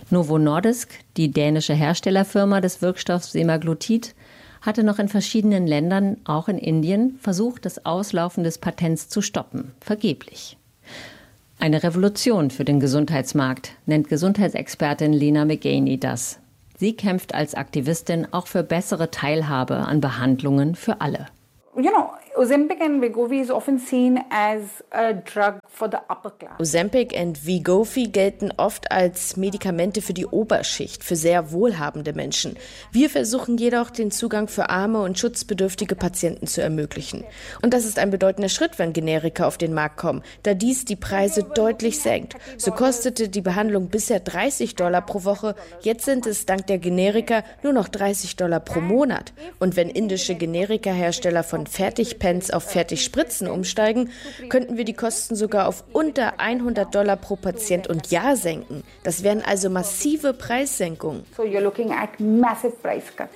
Novo Nordisk, die dänische Herstellerfirma des Wirkstoffs Semaglutid, hatte noch in verschiedenen Ländern, auch in Indien, versucht, das Auslaufen des Patents zu stoppen. Vergeblich. Eine Revolution für den Gesundheitsmarkt, nennt Gesundheitsexpertin Lena McGaney das. Sie kämpft als Aktivistin auch für bessere Teilhabe an Behandlungen für alle. Ozempic and Wegovy is often seen as a drug for the upper class. Ozempic und Wegovy gelten oft als Medikamente für die Oberschicht, für sehr wohlhabende Menschen. Wir versuchen jedoch, den Zugang für arme und schutzbedürftige Patienten zu ermöglichen. Und das ist ein bedeutender Schritt, wenn Generika auf den Markt kommen, da dies die Preise deutlich senkt. So kostete die Behandlung bisher $30 pro Woche, jetzt sind es dank der Generika nur noch $30 pro Monat. Und wenn indische Generika-Hersteller von Fertigpens auf Fertigspritzen umsteigen, könnten wir die Kosten sogar auf unter $100 pro Patient und Jahr senken. Das wären also massive Preissenkungen. So you're looking at massive price cuts.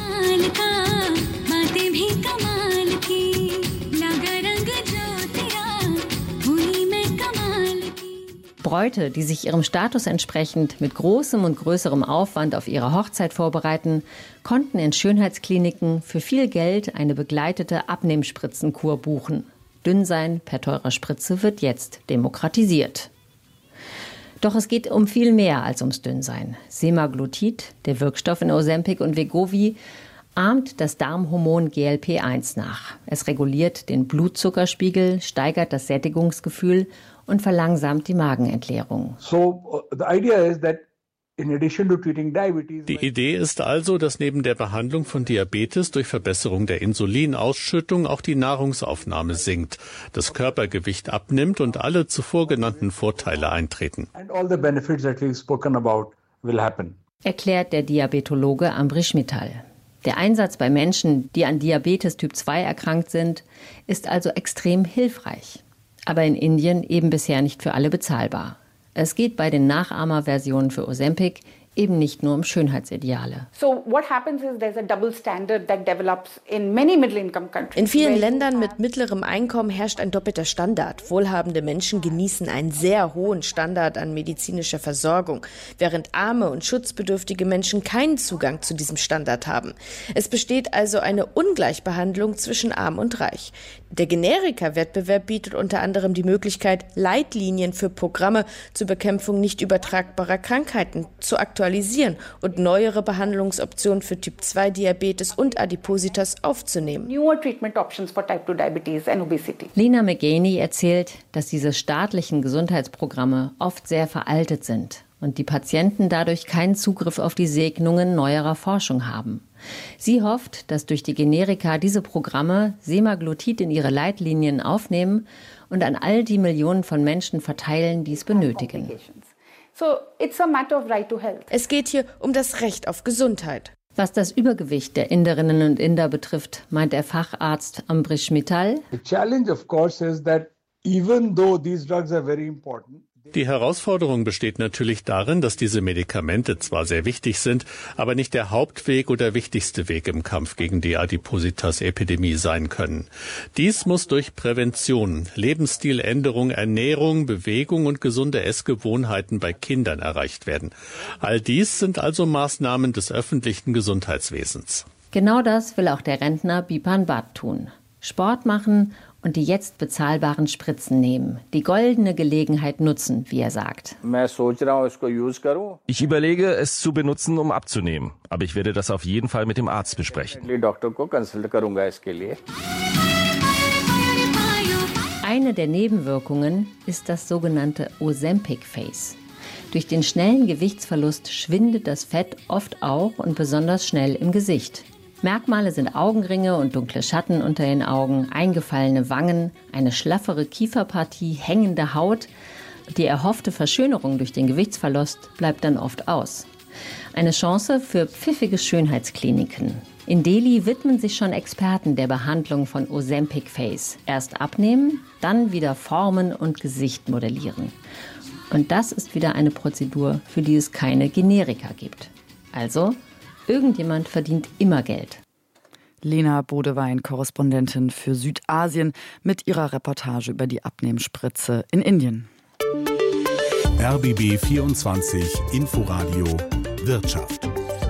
Bräute, die sich ihrem Status entsprechend mit großem und größerem Aufwand auf ihre Hochzeit vorbereiten, konnten in Schönheitskliniken für viel Geld eine begleitete Abnehmspritzenkur buchen. Dünnsein per teurer Spritze wird jetzt demokratisiert. Doch es geht um viel mehr als ums Dünnsein. Semaglutid, der Wirkstoff in Ozempic und Wegovy, ahmt das Darmhormon GLP-1 nach. Es reguliert den Blutzuckerspiegel, steigert das Sättigungsgefühl und verlangsamt die Magenentleerung. Die Idee ist also, dass neben der Behandlung von Diabetes durch Verbesserung der Insulinausschüttung auch die Nahrungsaufnahme sinkt, das Körpergewicht abnimmt und alle zuvor genannten Vorteile eintreten. Erklärt der Diabetologe Ambrish Mittal. Der Einsatz bei Menschen, die an Diabetes Typ 2 erkrankt sind, ist also extrem hilfreich. Aber in Indien eben bisher nicht für alle bezahlbar. Es geht bei den Nachahmerversionen für Ozempic eben nicht nur um Schönheitsideale. In vielen Ländern mit mittlerem Einkommen herrscht ein doppelter Standard. Wohlhabende Menschen genießen einen sehr hohen Standard an medizinischer Versorgung, während arme und schutzbedürftige Menschen keinen Zugang zu diesem Standard haben. Es besteht also eine Ungleichbehandlung zwischen Arm und Reich. Der Generika-Wettbewerb bietet unter anderem die Möglichkeit, Leitlinien für Programme zur Bekämpfung nicht übertragbarer Krankheiten zu aktualisieren und neuere Behandlungsoptionen für Typ-2-Diabetes und Adipositas aufzunehmen. Lena McGaney erzählt, dass diese staatlichen Gesundheitsprogramme oft sehr veraltet sind und die Patienten dadurch keinen Zugriff auf die Segnungen neuerer Forschung haben. Sie hofft, dass durch die Generika diese Programme Semaglutid in ihre Leitlinien aufnehmen und an all die Millionen von Menschen verteilen, die es benötigen. Es geht hier um das Recht auf Gesundheit. Was das Übergewicht der Inderinnen und Inder betrifft, meint der Facharzt Ambrish Mittal. Die Herausforderung besteht natürlich darin, dass diese Medikamente zwar sehr wichtig sind, aber nicht der Hauptweg oder wichtigste Weg im Kampf gegen die Adipositas-Epidemie sein können. Dies muss durch Prävention, Lebensstiländerung, Ernährung, Bewegung und gesunde Essgewohnheiten bei Kindern erreicht werden. All dies sind also Maßnahmen des öffentlichen Gesundheitswesens. Genau das will auch der Rentner Bipan Bhatt tun. Sport machen und die jetzt bezahlbaren Spritzen nehmen. Die goldene Gelegenheit nutzen, wie er sagt. Ich überlege, es zu benutzen, um abzunehmen. Aber ich werde das auf jeden Fall mit dem Arzt besprechen. Eine der Nebenwirkungen ist das sogenannte Ozempic Face. Durch den schnellen Gewichtsverlust schwindet das Fett oft auch und besonders schnell im Gesicht. Merkmale sind Augenringe und dunkle Schatten unter den Augen, eingefallene Wangen, eine schlaffere Kieferpartie, hängende Haut. Die erhoffte Verschönerung durch den Gewichtsverlust bleibt dann oft aus. Eine Chance für pfiffige Schönheitskliniken. In Delhi widmen sich schon Experten der Behandlung von Ozempic Face. Erst abnehmen, dann wieder formen und Gesicht modellieren. Und das ist wieder eine Prozedur, für die es keine Generika gibt. Also, irgendjemand verdient immer Geld. Lena Bodewein, Korrespondentin für Südasien, mit ihrer Reportage über die Abnehmspritze in Indien. RBB 24 Inforadio Wirtschaft.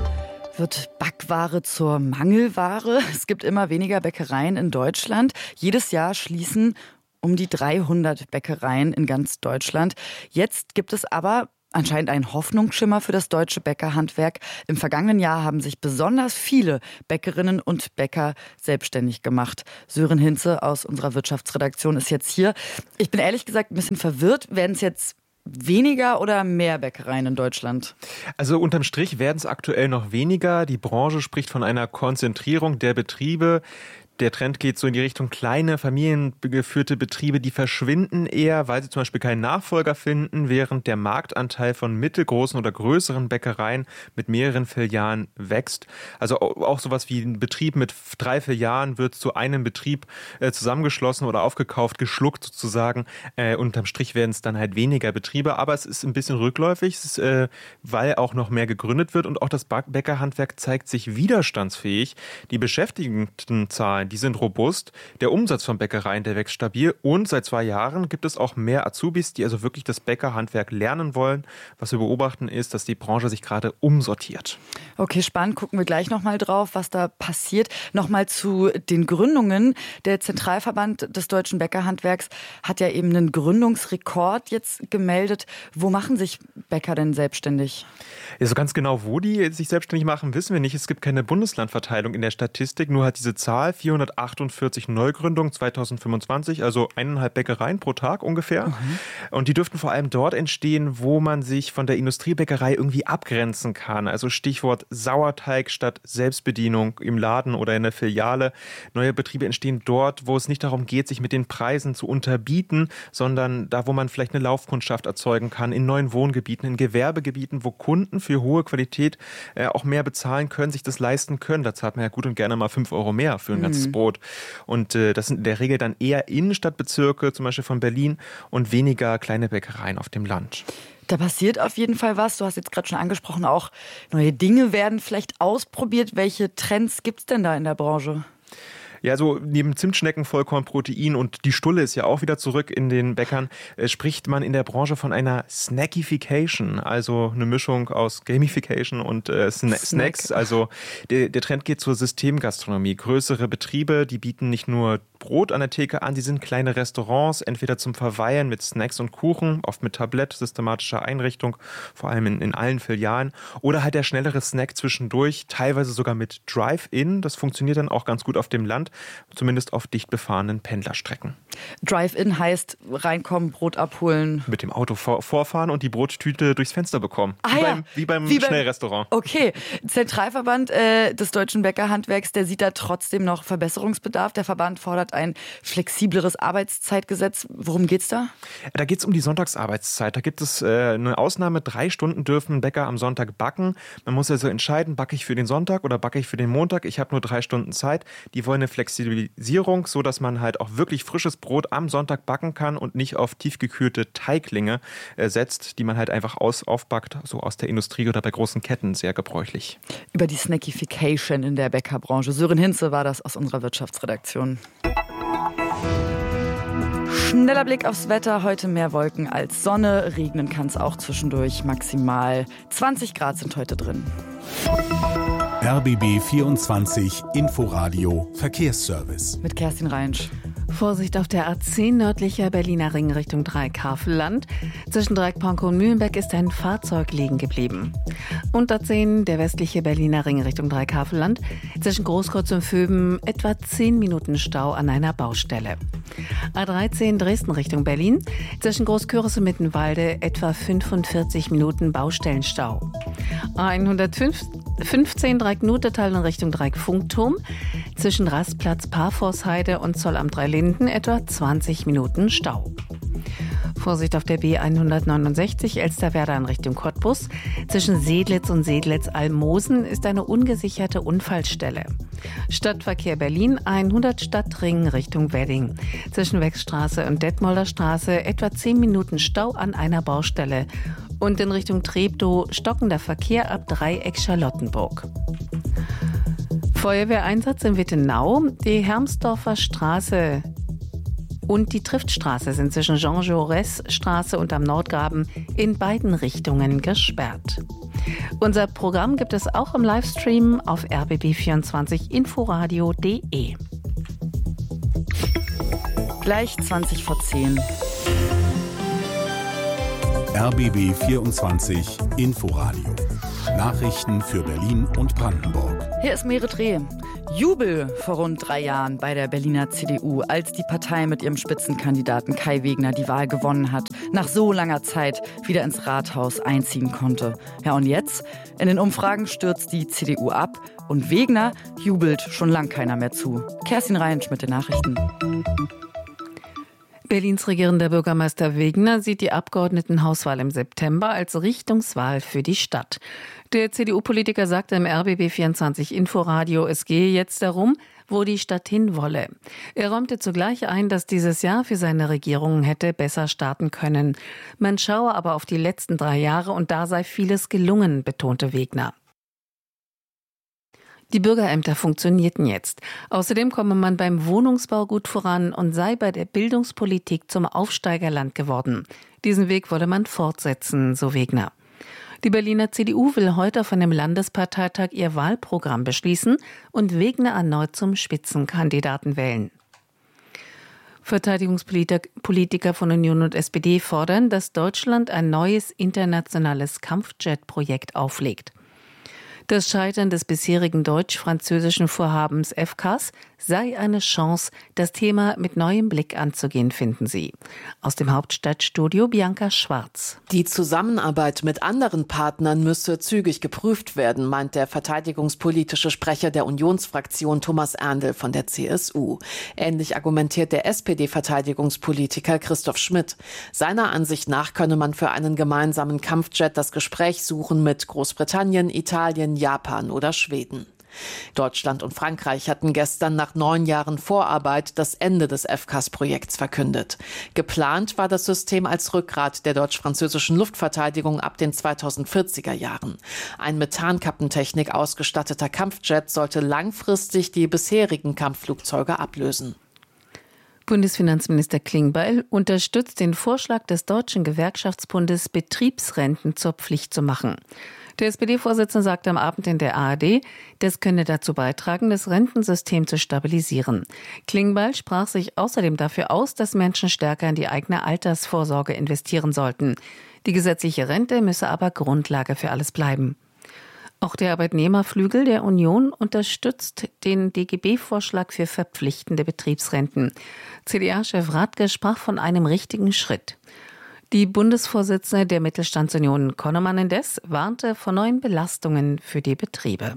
Wird Backware zur Mangelware? Es gibt immer weniger Bäckereien in Deutschland. Jedes Jahr schließen um die 300 Bäckereien in ganz Deutschland. Jetzt gibt es aber anscheinend einen Hoffnungsschimmer für das deutsche Bäckerhandwerk. Im vergangenen Jahr haben sich besonders viele Bäckerinnen und Bäcker selbstständig gemacht. Sören Hinze aus unserer Wirtschaftsredaktion ist jetzt hier. Ich bin ehrlich gesagt ein bisschen verwirrt. Werden es jetzt weniger oder mehr Bäckereien in Deutschland? Also unterm Strich werden es aktuell noch weniger. Die Branche spricht von einer Konzentrierung der Betriebe. Der Trend geht so in die Richtung kleine, familiengeführte Betriebe, die verschwinden eher, weil sie zum Beispiel keinen Nachfolger finden, während der Marktanteil von mittelgroßen oder größeren Bäckereien mit mehreren Filialen wächst. Also auch sowas wie ein Betrieb mit 3 Filialen wird zu einem Betrieb zusammengeschlossen oder aufgekauft, geschluckt sozusagen. Unterm Strich werden es dann halt weniger Betriebe, aber es ist ein bisschen rückläufig, weil auch noch mehr gegründet wird und auch das Bäckerhandwerk zeigt sich widerstandsfähig. Die Beschäftigtenzahlen, die sind robust. Der Umsatz von Bäckereien, der wächst stabil. Und seit 2 Jahren gibt es auch mehr Azubis, die also wirklich das Bäckerhandwerk lernen wollen. Was wir beobachten ist, dass die Branche sich gerade umsortiert. Okay, spannend. Gucken wir gleich nochmal drauf, was da passiert. Nochmal zu den Gründungen. Der Zentralverband des deutschen Bäckerhandwerks hat ja eben einen Gründungsrekord jetzt gemeldet. Wo machen sich Bäcker denn selbstständig? Ja, so ganz genau, wo die sich selbstständig machen, wissen wir nicht. Es gibt keine Bundeslandverteilung in der Statistik. Nur hat diese Zahl 448 Neugründungen 2025, also 1,5 Bäckereien pro Tag ungefähr. Und die dürften vor allem dort entstehen, wo man sich von der Industriebäckerei irgendwie abgrenzen kann. Also Stichwort Sauerteig statt Selbstbedienung im Laden oder in der Filiale. Neue Betriebe entstehen dort, wo es nicht darum geht, sich mit den Preisen zu unterbieten, sondern da, wo man vielleicht eine Laufkundschaft erzeugen kann, in neuen Wohngebieten, in Gewerbegebieten, wo Kunden für hohe Qualität auch mehr bezahlen können, sich das leisten können. Da zahlt man ja gut und gerne mal 5 Euro mehr für ein ganzes Brot. Und das sind in der Regel dann eher Innenstadtbezirke, zum Beispiel von Berlin, und weniger kleine Bäckereien auf dem Land. Da passiert auf jeden Fall was. Du hast jetzt gerade schon angesprochen, auch neue Dinge werden vielleicht ausprobiert. Welche Trends gibt es denn da in der Branche? Ja, so neben Zimtschnecken, Vollkornprotein und die Stulle ist ja auch wieder zurück in den Bäckern, spricht man in der Branche von einer Snackification, also eine Mischung aus Gamification und Snacks. Also der Trend geht zur Systemgastronomie. Größere Betriebe, die bieten nicht nur Brot an der Theke an, die sind kleine Restaurants, entweder zum Verweilen mit Snacks und Kuchen, oft mit Tablett, systematischer Einrichtung, vor allem in allen Filialen, oder halt der schnellere Snack zwischendurch, teilweise sogar mit Drive-In. Das funktioniert dann auch ganz gut auf dem Land, zumindest auf dicht befahrenen Pendlerstrecken. Drive-In heißt reinkommen, Brot abholen. Mit dem Auto vorfahren und die Brottüte durchs Fenster bekommen. Wie beim Schnellrestaurant. Okay, Zentralverband des deutschen Bäckerhandwerks, der sieht da trotzdem noch Verbesserungsbedarf. Der Verband fordert ein flexibleres Arbeitszeitgesetz. Worum geht's da? Da geht's um die Sonntagsarbeitszeit. Da gibt es eine Ausnahme. 3 Stunden dürfen Bäcker am Sonntag backen. Man muss also entscheiden, backe ich für den Sonntag oder backe ich für den Montag. Ich habe nur 3 Stunden Zeit. Die wollen eine Flexibilisierung, so dass man halt auch wirklich frisches Brot am Sonntag backen kann und nicht auf tiefgekühlte Teiglinge setzt, die man halt einfach aufbackt, so aus der Industrie oder bei großen Ketten sehr gebräuchlich. Über die Snackification in der Bäckerbranche. Sören Hinze war das aus unserer Wirtschaftsredaktion. Schneller Blick aufs Wetter. Heute mehr Wolken als Sonne. Regnen kann es auch zwischendurch. Maximal 20 Grad sind heute drin. RBB 24 Inforadio Verkehrsservice. Mit Kerstin Reinsch. Vorsicht auf der A10 nördlicher Berliner Ring Richtung Dreieck-Havelland. Zwischen Dreieck-Pankow und Mühlenbeck ist ein Fahrzeug liegen geblieben. Und A10 der westliche Berliner Ring Richtung Dreieck-Havelland. Zwischen Großkreuz und Vöben etwa 10 Minuten Stau an einer Baustelle. A13 Dresden Richtung Berlin. Zwischen Großküritz und Mittenwalde etwa 45 Minuten Baustellenstau. A115 Dreieck-Nutetal in Richtung Dreieck-Funkturm. Zwischen Rastplatz Parforceheide und Zollamt Dreilinden etwa 20 Minuten Stau. Vorsicht auf der B169 Elsterwerda in Richtung Cottbus. Zwischen Sedlitz und Sedlitz-Almosen ist eine ungesicherte Unfallstelle. Stadtverkehr Berlin 100 Stadtring Richtung Wedding. Zwischen Wechstraße und Detmolder Straße etwa 10 Minuten Stau an einer Baustelle. Und in Richtung Treptow stockender Verkehr ab Dreieck Charlottenburg. Feuerwehreinsatz in Wittenau. Die Hermsdorfer Straße Und die Triftstraße sind zwischen Jean-Jaurès-Straße und am Nordgraben in beiden Richtungen gesperrt. Unser Programm gibt es auch im Livestream auf rbb24inforadio.de. Gleich 20 vor 10. RBB 24 Inforadio. Nachrichten für Berlin und Brandenburg. Hier ist Merit Reh. Jubel vor rund 3 Jahren bei der Berliner CDU, als die Partei mit ihrem Spitzenkandidaten Kai Wegner die Wahl gewonnen hat, nach so langer Zeit wieder ins Rathaus einziehen konnte. Ja, und jetzt? In den Umfragen stürzt die CDU ab und Wegner jubelt schon lang keiner mehr zu. Kerstin Reinsch mit den Nachrichten. Berlins regierender Bürgermeister Wegner sieht die Abgeordnetenhauswahl im September als Richtungswahl für die Stadt. Der CDU-Politiker sagte im RBB24 Inforadio, es gehe jetzt darum, wo die Stadt hin wolle. Er räumte zugleich ein, dass dieses Jahr für seine Regierung hätte besser starten können. Man schaue aber auf die letzten 3 Jahre und da sei vieles gelungen, betonte Wegner. Die Bürgerämter funktionierten jetzt. Außerdem komme man beim Wohnungsbau gut voran und sei bei der Bildungspolitik zum Aufsteigerland geworden. Diesen Weg wolle man fortsetzen, so Wegner. Die Berliner CDU will heute auf einem Landesparteitag ihr Wahlprogramm beschließen und Wegner erneut zum Spitzenkandidaten wählen. Verteidigungspolitiker von Union und SPD fordern, dass Deutschland ein neues internationales Kampfjet-Projekt auflegt. Das Scheitern des bisherigen deutsch-französischen Vorhabens FCAS sei eine Chance, das Thema mit neuem Blick anzugehen, finden sie. Aus dem Hauptstadtstudio Bianca Schwarz. Die Zusammenarbeit mit anderen Partnern müsse zügig geprüft werden, meint der verteidigungspolitische Sprecher der Unionsfraktion Thomas Erndl von der CSU. Ähnlich argumentiert der SPD-Verteidigungspolitiker Christoph Schmidt. Seiner Ansicht nach könne man für einen gemeinsamen Kampfjet das Gespräch suchen mit Großbritannien, Italien, Japan oder Schweden. Deutschland und Frankreich hatten gestern nach 9 Jahren Vorarbeit das Ende des FCAS-Projekts verkündet. Geplant war das System als Rückgrat der deutsch-französischen Luftverteidigung ab den 2040er Jahren. Ein Methankappentechnik ausgestatteter Kampfjet sollte langfristig die bisherigen Kampfflugzeuge ablösen. Bundesfinanzminister Klingbeil unterstützt den Vorschlag des Deutschen Gewerkschaftsbundes, Betriebsrenten zur Pflicht zu machen. Der SPD-Vorsitzende sagte am Abend in der ARD, das könne dazu beitragen, das Rentensystem zu stabilisieren. Klingbeil sprach sich außerdem dafür aus, dass Menschen stärker in die eigene Altersvorsorge investieren sollten. Die gesetzliche Rente müsse aber Grundlage für alles bleiben. Auch der Arbeitnehmerflügel der Union unterstützt den DGB-Vorschlag für verpflichtende Betriebsrenten. CDA-Chef Radke sprach von einem richtigen Schritt. Die Bundesvorsitzende der Mittelstandsunion Konnemann indes warnte vor neuen Belastungen für die Betriebe.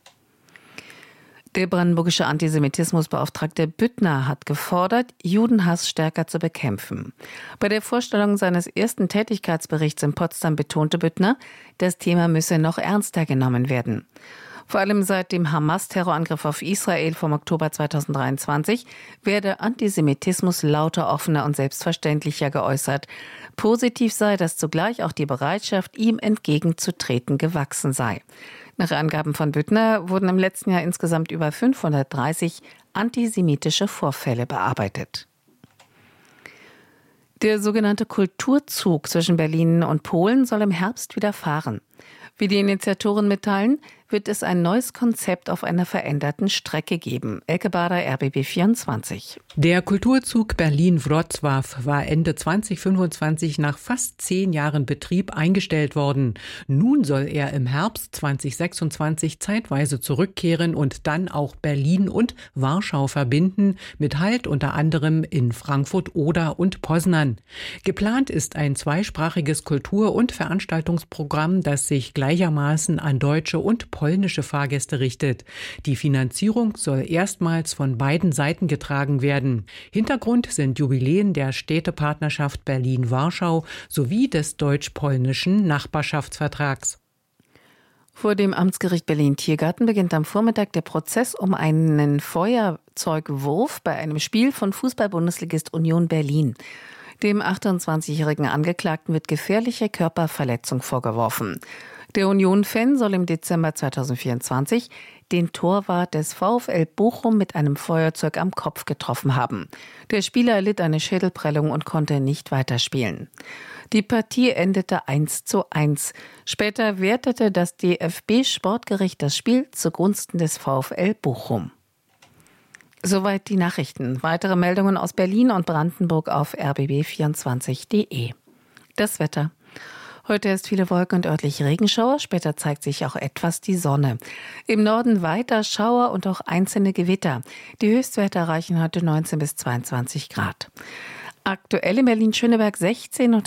Der brandenburgische Antisemitismusbeauftragte Büttner hat gefordert, Judenhass stärker zu bekämpfen. Bei der Vorstellung seines ersten Tätigkeitsberichts in Potsdam betonte Büttner, das Thema müsse noch ernster genommen werden. Vor allem seit dem Hamas-Terrorangriff auf Israel vom Oktober 2023 werde Antisemitismus lauter, offener und selbstverständlicher geäußert. Positiv sei, dass zugleich auch die Bereitschaft, ihm entgegenzutreten, gewachsen sei. Nach Angaben von Büttner wurden im letzten Jahr insgesamt über 530 antisemitische Vorfälle bearbeitet. Der sogenannte Kulturzug zwischen Berlin und Polen soll im Herbst wieder fahren. Wie die Initiatoren mitteilen, wird es ein neues Konzept auf einer veränderten Strecke geben. Elke Bader, RBB24. Der Kulturzug Berlin-Wrocław war Ende 2025 nach fast 10 Jahren Betrieb eingestellt worden. Nun soll er im Herbst 2026 zeitweise zurückkehren und dann auch Berlin und Warschau verbinden, mit Halt unter anderem in Frankfurt, Oder und Poznań. Geplant ist ein zweisprachiges Kultur- und Veranstaltungsprogramm, das sich gleichermaßen an deutsche und polnische Fahrgäste richtet. Die Finanzierung soll erstmals von beiden Seiten getragen werden. Hintergrund sind Jubiläen der Städtepartnerschaft Berlin-Warschau sowie des deutsch-polnischen Nachbarschaftsvertrags. Vor dem Amtsgericht Berlin-Tiergarten beginnt am Vormittag der Prozess um einen Feuerzeugwurf bei einem Spiel von Fußball-Bundesligist Union Berlin. Dem 28-jährigen Angeklagten wird gefährliche Körperverletzung vorgeworfen. Der Union-Fan soll im Dezember 2024 den Torwart des VfL Bochum mit einem Feuerzeug am Kopf getroffen haben. Der Spieler erlitt eine Schädelprellung und konnte nicht weiterspielen. Die Partie endete 1:1. Später wertete das DFB-Sportgericht das Spiel zugunsten des VfL Bochum. Soweit die Nachrichten. Weitere Meldungen aus Berlin und Brandenburg auf rbb24.de. Das Wetter. Heute ist viele Wolken und örtlich Regenschauer, später zeigt sich auch etwas die Sonne. Im Norden weiter Schauer und auch einzelne Gewitter. Die Höchstwerte erreichen heute 19 bis 22 Grad. Aktuell in Berlin-Schöneberg 16 und